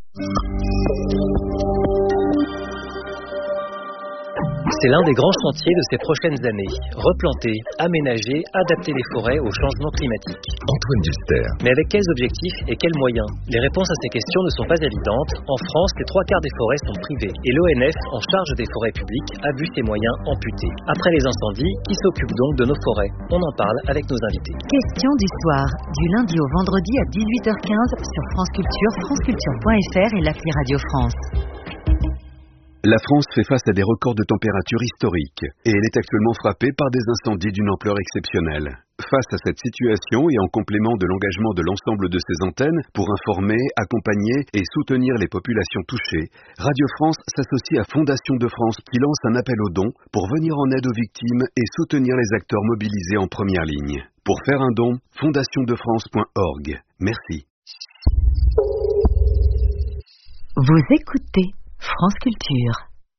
C'est l'un des grands chantiers de ces prochaines années. Replanter, aménager, adapter les forêts au changement climatique. Antoine Duster. Mais avec quels objectifs et quels moyens? Les réponses à ces questions ne sont pas évidentes. En France, les trois quarts des forêts sont privées. Et l'O N F, en charge des forêts publiques, a vu ses moyens amputés. Après les incendies, qui s'occupe donc de nos forêts? On en parle avec nos invités. Question du soir, du lundi au vendredi à dix-huit heures quinze sur France Culture, franceculture point f r et l'appli Radio France. La France fait face à des records de température historiques et elle est actuellement frappée par des incendies d'une ampleur exceptionnelle. Face à cette situation et en complément de l'engagement de l'ensemble de ses antennes pour informer, accompagner et soutenir les populations touchées, Radio France s'associe à Fondation de France qui lance un appel aux dons pour venir en aide aux victimes et soutenir les acteurs mobilisés en première ligne. Pour faire un don, fondation de france point org. Merci. Vous écoutez France Culture.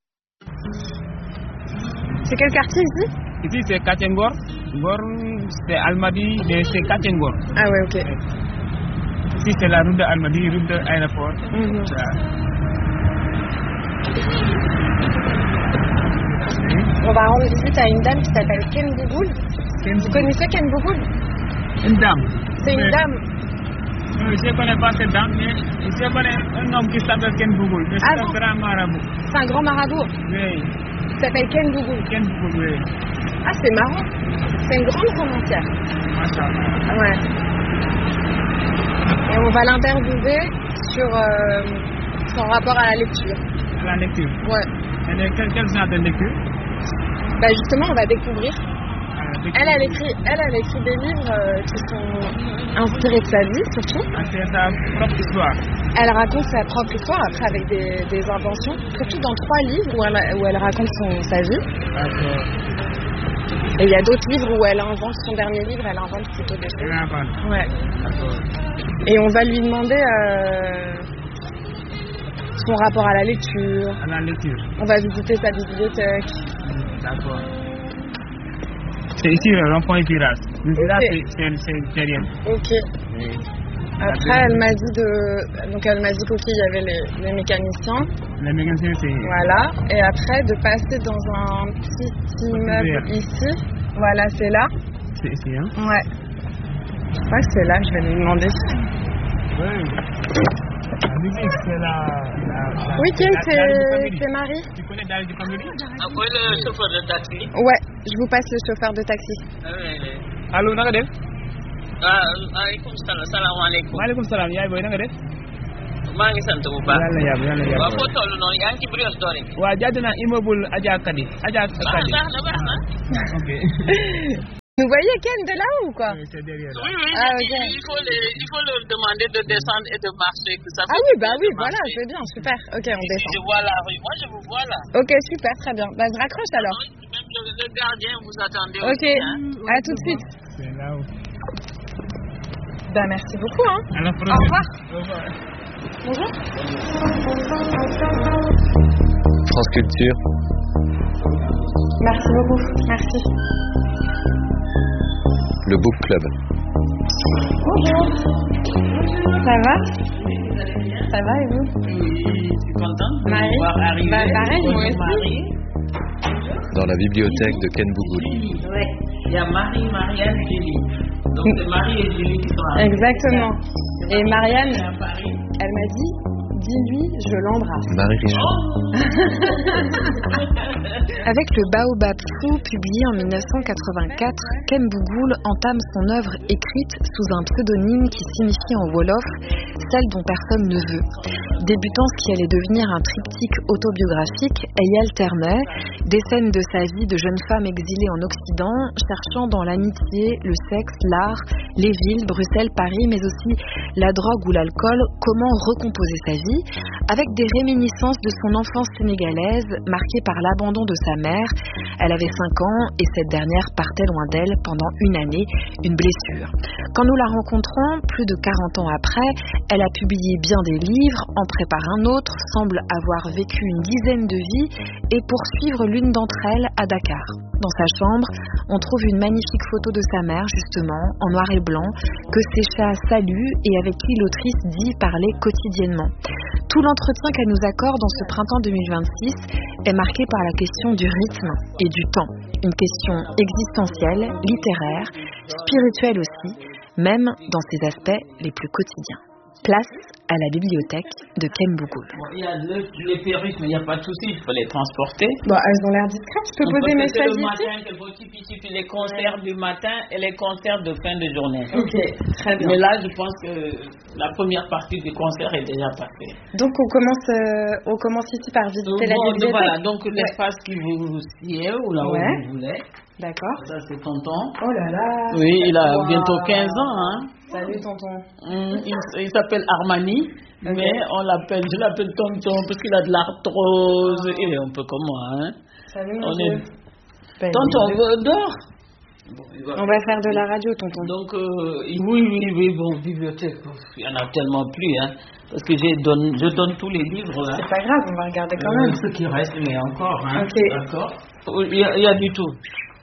C'est quel quartier ici? Ici c'est Katengor. Gor, c'est Almadi, c'est Katengor. Ah ouais, ok. Ici c'est la route de Almadi, route de l'aéroport. Mm-hmm. On va rendre visite à une dame qui s'appelle Ken Bouboul. Ken Vous connaissez Ken Bouboul? Une dame. C'est une mais... dame. Je ne connais pas cette dame, mais je connais un homme qui s'appelle Ken Bouboul. C'est ah un bon? grand marabout. C'est un grand marabout? Oui. Il s'appelle Ken Bouboul. Ken Bouboul, oui. Ah, c'est marrant. C'est une grande romancière. Machallah. Ouais. Et on va l'interviewer sur euh, son rapport à la lecture. À la lecture? Ouais. Et quel, quel genre de lecture? Bah justement, on va découvrir. Elle, elle écrit, elle, elle écrit des livres euh, qui sont inspirés de sa vie, surtout. C'est sa propre histoire. Elle raconte sa propre histoire, après avec des, des inventions, surtout dans trois livres où elle, où elle raconte son, sa vie. D'accord. Et il y a d'autres livres où elle invente, son dernier livre, elle invente plutôt des choses. Elle invente. Ouais. D'accord. Et on va lui demander euh, son rapport à la lecture. À la lecture. On va visiter sa bibliothèque. D'accord. C'est ici le rond-point Viras. Viras, Okay. c'est derrière. Ok. Oui. Après, elle m'a dit de, donc elle m'a dit qu'ok, il y avait les, les mécaniciens. Les mécaniciens, c'est. Voilà. Et après, de passer dans un petit immeuble ici. Voilà, c'est là. C'est ici, hein? Ouais. Je crois que c'est là. Je vais lui demander. Oui. La musique, c'est la. la, la Oui, Kim, la- la- la- c'est c'est Marie. Tu connais Dari du Family? Après le chauffeur de taxi. Ouais. Je vous passe le chauffeur de taxi. Allô, naka def? ah aleykum salaam salaamaaleykum. Maaleykum salaam yaay booy nanga def? maa ngi sant bu baax. yàlla yàlla yàlla yàlla. waaw foo toll noonu yaa ngi ci Brioche Dorée. waa jàdd naa immeuble Adja Kadi. Adja Kadi. baax na baax na. Ok. Vous voyez Ken de là ou quoi? Oui, c'est derrière. Oui, oui, Ah, je ok. dis, il, faut les, il faut leur demander de descendre et de marcher. Que ça Ah fait oui, du bah bien oui, de voilà, marcher. c'est bien, super. Ok, on Si descend. je vois la rue, moi je vous vois là. Ok, super, très bien. Bah, je raccroche alors. Même le, le gardien vous attendez Ok, aussi. Hein. à tout de suite. C'est là où. Bah, merci beaucoup. Hein. À la prochaine. Au revoir. Au revoir. Bonjour. France Culture, Merci beaucoup. Merci. le Book Club. Bonjour. Ça va? Ça va et vous? Oui, je suis contente de Marie? vous voir arriver. Bah, pareil, moi Bonjour, aussi. Marie. Dans la bibliothèque de Ken Bougoul. Oui. Il y a Marie, Marianne, Julie. Donc c'est Marie et Julie qui sont arrivées. Exactement. Et Marianne, À Paris. elle m'a dit, dis-lui, je l'embrasse. Marie Richaud. Avec le Baobab Fou, publié en mille neuf cent quatre-vingt-quatre, Ken Bougoul entame son œuvre écrite sous un pseudonyme qui signifie en wolof celle dont personne ne veut. Débutant ce qui allait devenir un triptyque autobiographique, elle y alternait des scènes de sa vie de jeune femme exilée en Occident, cherchant dans l'amitié, le sexe, l'art, les villes, Bruxelles, Paris, mais aussi la drogue ou l'alcool, comment recomposer sa vie, avec des réminiscences de son enfance sénégalaise, marquée par l'abandon de sa mère. Elle avait cinq ans et cette dernière partait loin d'elle pendant une année, une blessure. Quand nous la rencontrons, plus de quarante ans après, elle a publié bien des livres, en prépare un autre, semble avoir vécu une dizaine de vies et poursuivre l'une d'entre elles à Dakar. Dans sa chambre, on trouve une magnifique photo de sa mère, justement, en noir et blanc, que ses chats saluent et avec qui l'autrice dit parler quotidiennement. Tout l'entretien qu'elle nous accorde dans ce printemps deux mille vingt-six est marqué par la question du rythme et du temps. Une question existentielle, littéraire, spirituelle aussi, même dans ses aspects les plus quotidiens. Place à la bibliothèque de Ken Bougoul. Bon, il y a le, les perruques, mais il n'y a pas de souci, il faut les transporter. Bon, elles ont l'air discrètes. Je peux On poser peut mes faire chaises le ici? matin, que vous typiez, typiez les concerts du matin et les concerts de fin de journée. Ok, très bien. Mais là, je pense que la première partie du concert est déjà passée. Donc on commence, euh, on commence ici par visiter Donc, la bon, bibliothèque. voilà, donc l'espace qui vous sied ou là Ouais. où vous voulez. D'accord. Ça, c'est tonton. Oh là là. Oui, il a Wow. bientôt quinze ans. Hein. Salut tonton. Hum, il il s'appelle Armani, mais on l'appelle, je l'appelle tonton parce qu'il a de l'arthrose. Il est un peu comme moi. Hein. Salut On monsieur. est- Ben, Tonton, il- euh, dors. Bon, il va- On va faire de la radio tonton. Donc, euh, oui, oui, oui, bon, bibliothèque, il y en a tellement plus, hein, parce que je donne, je donne tous les livres, hein. C'est pas grave, on va regarder quand Euh, même. ce qui reste, mais encore, hein, Ok. d'accord. Oui, Il y, a, il y a du tout.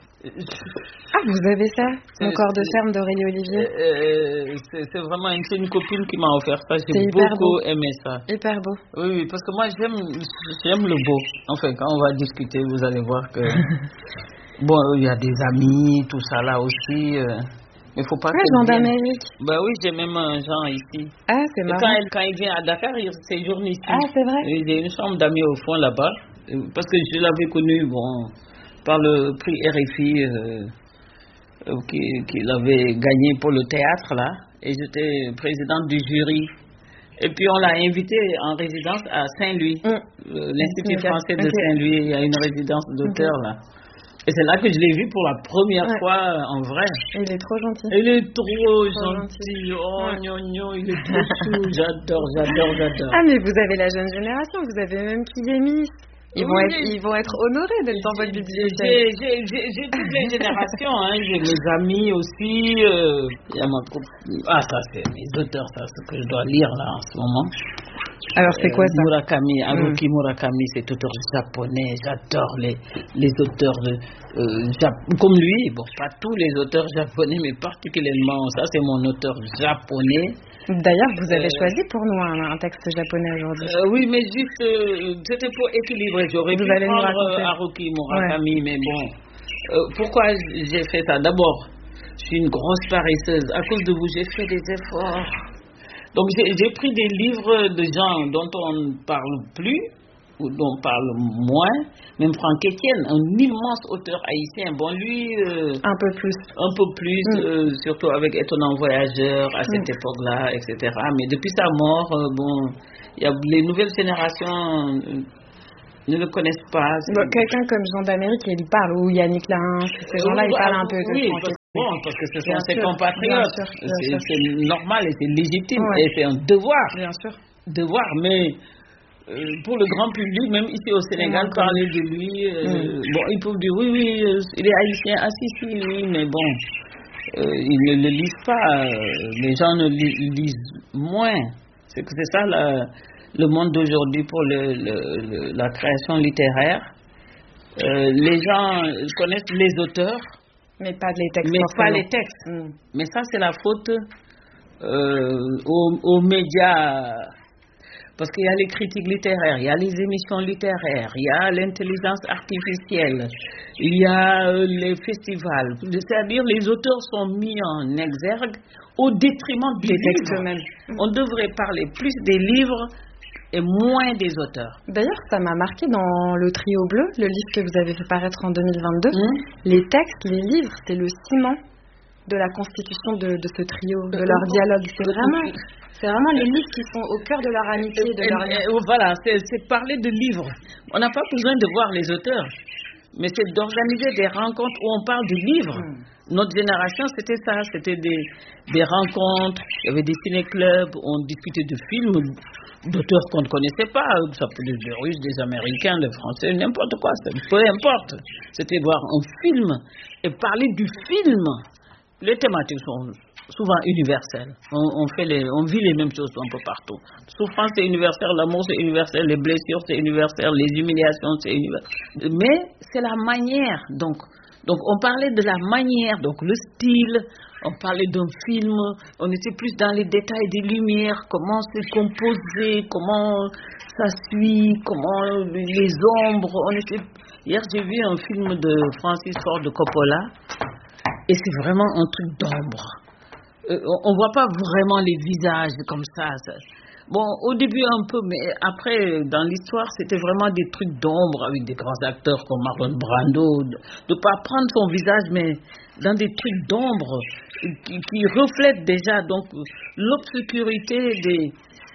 Ah, vous avez ça? Mon C'est- corps de c'est- ferme d'Aurélie Olivier. Euh, c'est c'est vraiment une, c'est une copine qui m'a offert ça, C'est j'ai hyper beaucoup beau. aimé ça. Hyper beau. Oui, oui, parce que moi j'aime, j'aime le beau. Enfin, quand on va discuter, vous allez voir que, bon, il y a des amis, tout ça là aussi. Euh, mais faut pas Ah, qu'elle Jean vienne. d'Amérique. Bah oui, j'ai même un Jean ici. Ah, c'est Et marrant. quand, elle, quand il vient à Dakar, il séjourne ici. Ah, c'est vrai? Et j'ai une chambre d'amis au fond là-bas. euh, Parce que je l'avais connu, bon, par le prix R F I euh, euh, qui- qu'il avait gagné pour le théâtre, là. Et j'étais présidente du jury. Et puis on l'a invité en résidence à Saint-Louis. Mm. Euh, L'Institut Ok. français de Ok. Saint-Louis, il y a une résidence d'auteur, là. Et c'est là que je l'ai vu pour la première ouais. fois en vrai. Il est trop gentil. Il est trop, trop gentil. gentil. Oh, ouais. gnon, gnon, il est trop chou. J'adore, j'adore, j'adore. Ah, mais vous avez la jeune génération, vous avez même Kyliémis. Ils, oui. vont être, ils vont être honorés d'être dans votre bibliothèque. J'ai, j'ai, j'ai, j'ai toutes les générations, hein. J'ai mes amis aussi. Euh, y a ma... Ah, ça, c'est mes auteurs, ça, ce que je dois lire là en ce moment. Alors, c'est quoi ça? Murakami, Haruki mm. Murakami, c'est auteur japonais. J'adore les, les auteurs de, euh, Jap- comme lui. Bon, pas tous les auteurs japonais, mais particulièrement, ça, c'est mon auteur japonais. D'ailleurs, vous avez euh, choisi pour nous un, un texte japonais aujourd'hui. Euh, oui, mais juste, euh, c'était pour équilibrer. J'aurais vous pu prendre euh, Haruki Murakami, ouais. mais bon. Euh, pourquoi j'ai fait ça? D'abord, je suis une grosse paresseuse. À cause de vous, j'ai fait des efforts. Donc, j'ai, j'ai pris des livres de gens dont on ne parle plus, ou dont on parle moins. Même Franck Etienne, un immense auteur haïtien. Bon, lui... Euh, un peu plus. Un peu plus, mm. euh, surtout avec Étonnant Voyageur à cette mm. époque-là, et cetera. Mais depuis sa mort, euh, bon, y a, les nouvelles générations euh, ne le connaissent pas. Bon, quelqu'un comme Jean d'Amérique, il parle, ou Yannick Lahin, ces gens-là, ils parlent un peu de oui, Franck parce, bon, parce que ce sont bien ses sûr, compatriotes. Bien sûr, bien c'est, sûr. c'est normal et c'est légitime, ouais. et c'est un devoir. Bien sûr. Devoir, mais... Euh, pour le grand public, même ici au Sénégal, parler de lui, euh, mm. bon, ils peuvent dire oui, oui, euh, il est haïtien, ah si, si, oui, mais bon, euh, ils ne le lisent pas, euh, les gens ne li- lisent moins. C'est que c'est ça la, le monde d'aujourd'hui pour le, le, le, la création littéraire. Euh, les gens connaissent les auteurs, mais pas les textes. Mais forcément. pas les textes. Mm. Mais ça, c'est la faute euh, aux, aux médias. Parce qu'il y a les critiques littéraires, il y a les émissions littéraires, il y a l'intelligence artificielle, il y a euh, les festivals. C'est-à-dire les auteurs sont mis en exergue au détriment des, des textes même. On devrait parler plus des livres et moins des auteurs. D'ailleurs, ça m'a marqué dans Le Trio Bleu, le livre que vous avez fait paraître en deux mille vingt-deux. Mmh. Les textes, les livres, c'est le ciment de la constitution de, de ce trio, de leur dialogue. C'est vraiment... C'est vraiment les livres qui sont au cœur de leur amitié, de leur lien. Voilà, c'est, c'est parler de livres. On n'a pas besoin de voir les auteurs, mais c'est d'organiser des rencontres où on parle de livres. Mm. Notre génération, c'était ça, c'était des, des rencontres, il y avait des ciné-clubs, on discutait de films d'auteurs qu'on ne connaissait pas, ça peut être des Russes, des Américains, des Français, n'importe quoi, peu importe. C'était voir un film et parler du film. Les thématiques sont souvent universelles. On, on, fait les, on vit les mêmes choses un peu partout. Souffrance, c'est universel, l'amour, c'est universel, les blessures, c'est universel, les humiliations, c'est universel. Mais c'est la manière. Donc, donc, on parlait de la manière, donc le style, on parlait d'un film, on était plus dans les détails des lumières, comment c'est composé, comment ça suit, comment les ombres. On était... Hier, j'ai vu un film de Francis Ford Coppola. Et c'est vraiment un truc d'ombre. Euh, on ne voit pas vraiment les visages comme ça, ça. Bon, au début un peu, mais après, dans l'histoire, c'était vraiment des trucs d'ombre avec des grands acteurs comme Marlon Brando. De ne pas prendre son visage, mais dans des trucs d'ombre qui, qui reflètent déjà donc l'obscurité des...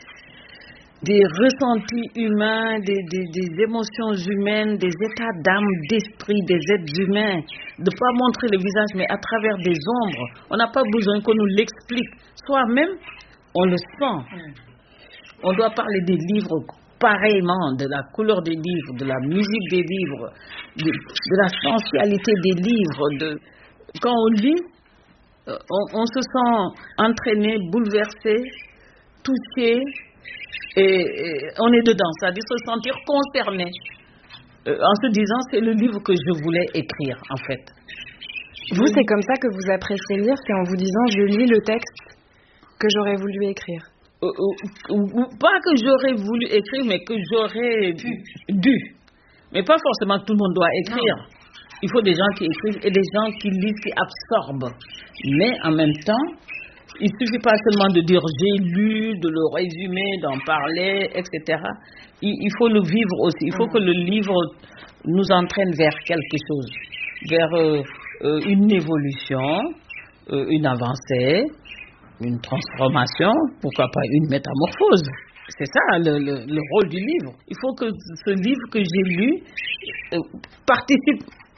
des ressentis humains, des, des, des émotions humaines, des états d'âme, d'esprit des êtres humains, de ne pas montrer le visage, mais à travers des ombres. On n'a pas besoin qu'on nous l'explique. Soi-même, on le sent. On doit parler des livres pareillement, de la couleur des livres, de la musique des livres, de, de la sensualité des livres. De... Quand on lit, on, on se sent entraîné, bouleversé, touché, Et, et on est dedans, c'est-à-dire se sentir concerné euh, en se disant c'est le livre que je voulais écrire en fait. Vous, c'est comme ça que vous appréciez lire, c'est en vous disant je lis le texte que j'aurais voulu écrire. Euh, euh, pas que j'aurais voulu écrire, mais que j'aurais dû. dû. Mais pas forcément que tout le monde doit écrire. Non. Il faut des gens qui écrivent et des gens qui lisent, qui absorbent. Mais en même temps, il ne suffit pas seulement de dire j'ai lu, de le résumer, d'en parler, et cetera. Il, il faut le vivre aussi. Il faut que le livre nous entraîne vers quelque chose, vers euh, euh, une évolution, euh, une avancée, une transformation, pourquoi pas une métamorphose. C'est ça le, le, le rôle du livre. Il faut que ce livre que j'ai lu euh, participe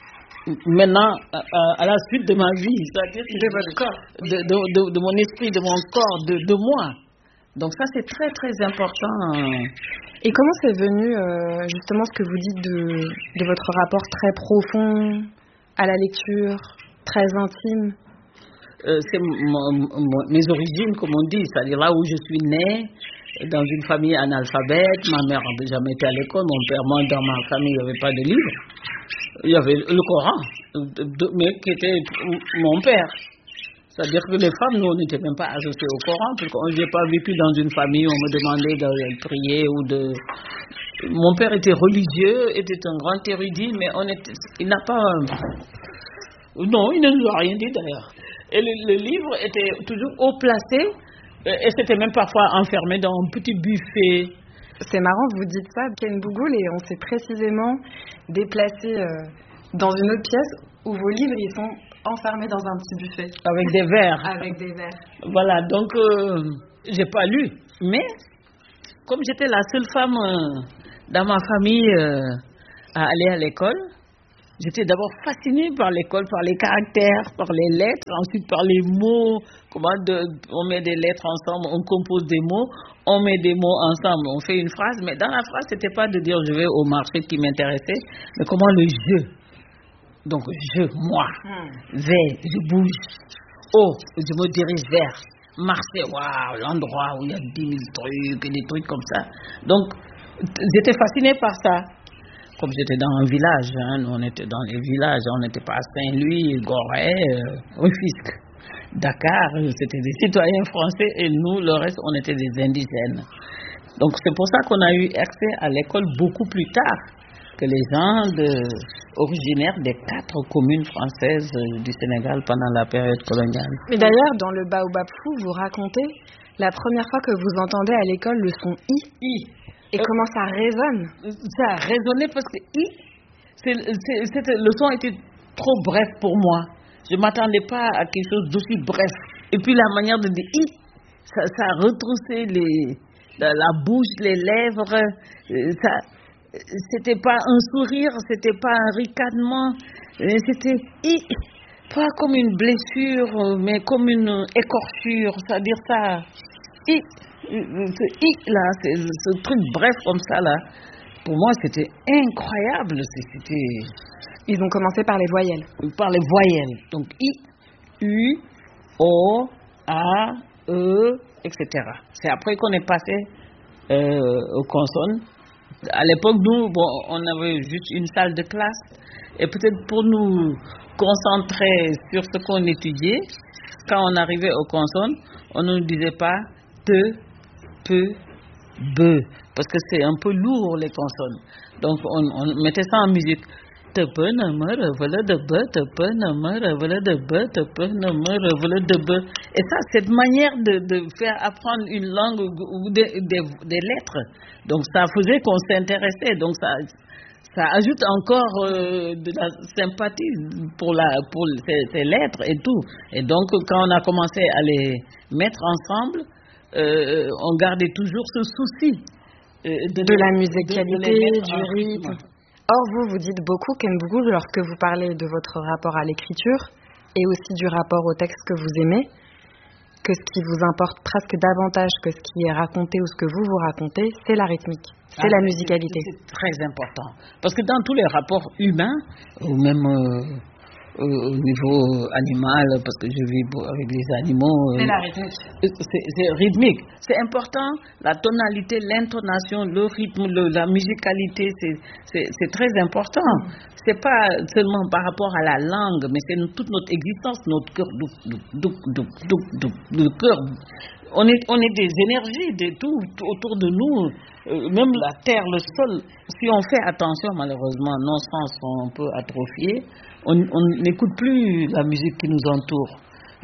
maintenant, à, à la suite de ma vie, c'est-à-dire de votre corps, de, de, de, de mon esprit, de mon corps, de, de moi. Donc ça, c'est très, très important. Et comment c'est venu, euh, justement, ce que vous dites de, de votre rapport très profond à la lecture, très intime? euh, C'est mon, mon, mes origines, comme on dit, c'est-à-dire là où je suis née, dans une famille analphabète. Ma mère n'avait jamais été à l'école, mon père, moi, dans ma famille, il n'y avait pas de livre. Il y avait le Coran, mais qui était mon père. C'est-à-dire que les femmes, nous, on n'était même pas associées au Coran, parce que je n'ai pas vécu dans une famille où on me demandait de prier ou de... Mon père était religieux, était un grand érudit, mais on était... il n'a pas... Non, il ne nous a rien dit d'ailleurs. Et le, le livre était toujours haut placé, et c'était même parfois enfermé dans un petit buffet. C'est marrant, vous dites ça, Ken Bougoul, et on s'est précisément déplacé euh, dans une autre pièce où vos livres, ils sont enfermés dans un petit buffet. Avec des verres. Avec des verres. Voilà, donc euh, j'ai pas lu. Mais, comme j'étais la seule femme euh, dans ma famille euh, à aller à l'école, j'étais d'abord fascinée par l'école, par les caractères, par les lettres, ensuite par les mots. Comment de, on met des lettres ensemble, on compose des mots, on met des mots ensemble, on fait une phrase. Mais dans la phrase, c'était pas de dire je vais au marché qui m'intéressait, mais comment le je. Donc je, moi, hmm. vais, je bouge. Oh, je me dirige vers. Marseille, waouh, l'endroit où il y a dix mille trucs et des trucs comme ça. Donc, j'étais fascinée par ça. Comme j'étais dans un village, hein, on était dans les villages, on n'était pas à Saint-Louis, Gorée, euh, Rufisque, Dakar, c'était des citoyens français et nous, le reste, on était des indigènes. Donc c'est pour ça qu'on a eu accès à l'école beaucoup plus tard que les gens de, originaires des quatre communes françaises du Sénégal pendant la période coloniale. Mais d'ailleurs, dans le Baobab Fou, vous racontez la première fois que vous entendez à l'école le son I. I. Et euh, comment ça résonne? Ça a résonné parce que I, c'est, c'est, c'était, le son était trop bref pour moi. Je ne m'attendais pas à quelque chose d'aussi bref. Et puis la manière de dire I, ça, ça a retroussé les, la, la bouche, les lèvres. Ça, c'était pas un sourire, c'était pas un ricanement. C'était I, pas comme une blessure, mais comme une écorchure. C'est-à-dire ça, I. Ce I là, c'est, ce truc bref comme ça là, pour moi c'était incroyable. C'était... Ils ont commencé par les voyelles. Par les voyelles. Donc I, U, O, A, E, et cetera. C'est après qu'on est passé euh, aux consonnes. À l'époque, nous, bon, on avait juste une salle de classe. Et peut-être pour nous concentrer sur ce qu'on étudiait, quand on arrivait aux consonnes, on ne nous disait pas te, peu, be, parce que c'est un peu lourd les consonnes. Donc on, on mettait ça en musique. Te peu ne me voilà de be, te peu ne me voilà de be, te peu ne me voilà de be. Et ça, cette manière de, de faire apprendre une langue ou des, des, des lettres, donc ça faisait qu'on s'intéressait. Donc ça, ça ajoute encore euh, de la sympathie pour la pour ces, ces lettres et tout. Et donc quand on a commencé à les mettre ensemble, Euh, on gardait toujours ce souci euh, de, de la musicalité, du rythme. Or, vous, vous dites beaucoup, Ken Bougoul, lorsque vous parlez de votre rapport à l'écriture et aussi du rapport au texte que vous aimez, que ce qui vous importe presque davantage que ce qui est raconté ou ce que vous vous racontez, c'est la rythmique, c'est ah, la musicalité. C'est, c'est très important. Parce que dans tous les rapports humains, ou même... Euh, au niveau animal, parce que je vis avec les animaux. C'est la rythmique. C'est, c'est rythmique. C'est important, la tonalité, l'intonation, le rythme, le, la musicalité, c'est, c'est, c'est très important. Mm. C'est pas seulement par rapport à la langue, mais c'est toute notre existence, notre cœur, le cœur. On est, on est des énergies, de tout, tout autour de nous, euh, même la terre, le sol. Si on fait attention, malheureusement, nos sens sont un peu atrophiés. On n'écoute plus la musique qui nous entoure.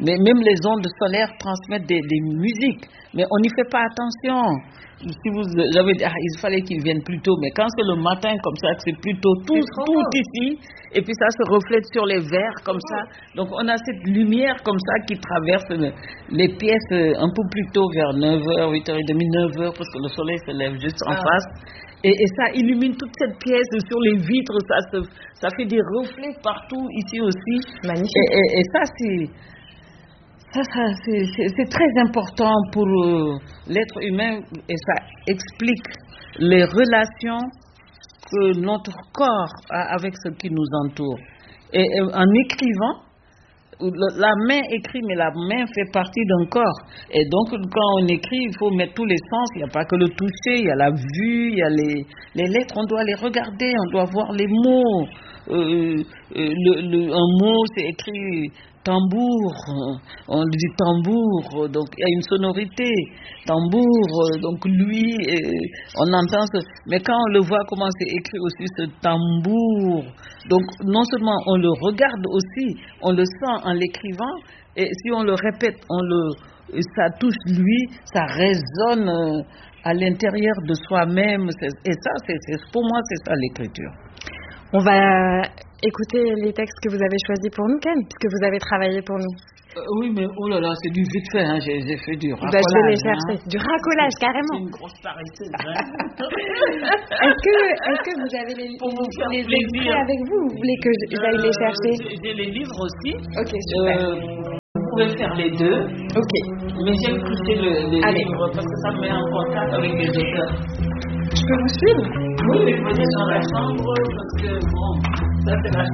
Mais même les ondes solaires transmettent des, des musiques. Mais on n'y fait pas attention. Si vous, j'avais dit, ah, il fallait qu'ils viennent plus tôt. Mais quand c'est le matin comme ça, c'est plutôt tout, tout ici. Et puis ça se reflète sur les verres comme ça. Donc on a cette lumière comme ça qui traverse le, les pièces un peu plus tôt, vers neuf heures, huit heures trente, neuf heures, parce que le soleil se lève juste en ah. face. Et, et ça illumine toute cette pièce sur les vitres. Ça, se, ça fait des reflets partout ici aussi. Magnifique. Et, et, et ça, c'est... Ça, ça, c'est, c'est, c'est très important pour euh, l'être humain et ça explique les relations que notre corps a avec ce qui nous entoure. Et, et en écrivant, la main écrit, mais la main fait partie d'un corps. Et donc, quand on écrit, il faut mettre tous les sens. Il n'y a pas que le toucher, il y a la vue, il y a les, les lettres, on doit les regarder, on doit voir les mots. Euh, euh, le, le, un mot, c'est écrit tambour, on dit tambour, donc il y a une sonorité, tambour, donc lui, on entend ce, mais quand on le voit comment c'est écrit aussi ce tambour, donc non seulement on le regarde aussi, on le sent en l'écrivant, et si on le répète, on le, ça touche lui, ça résonne à l'intérieur de soi-même, et ça, c'est, c'est, pour moi, c'est ça l'écriture. On va écouter les textes que vous avez choisis pour nous, Ken, puisque vous avez travaillé pour nous. Euh, oui, mais oh là là, c'est du vite fait, hein, j'ai, j'ai fait du racolage. Bah, je vais les chercher, hein. Du racolage, carrément. C'est une grosse paresseuse, hein. est-ce, que, est-ce que vous avez les, pour vous faire les plaisir avec vous, vous voulez que j'aille euh, les chercher? J'ai, j'ai les livres aussi. Ok, super. Euh, vous pouvez faire les deux. Ok. Mais j'aime toucher le, les Allez. livres parce que ça me met en contact avec les auteurs. Je peux vous suivre? Oui, mais vous êtes dans la chambre parce que bon, ça c'est la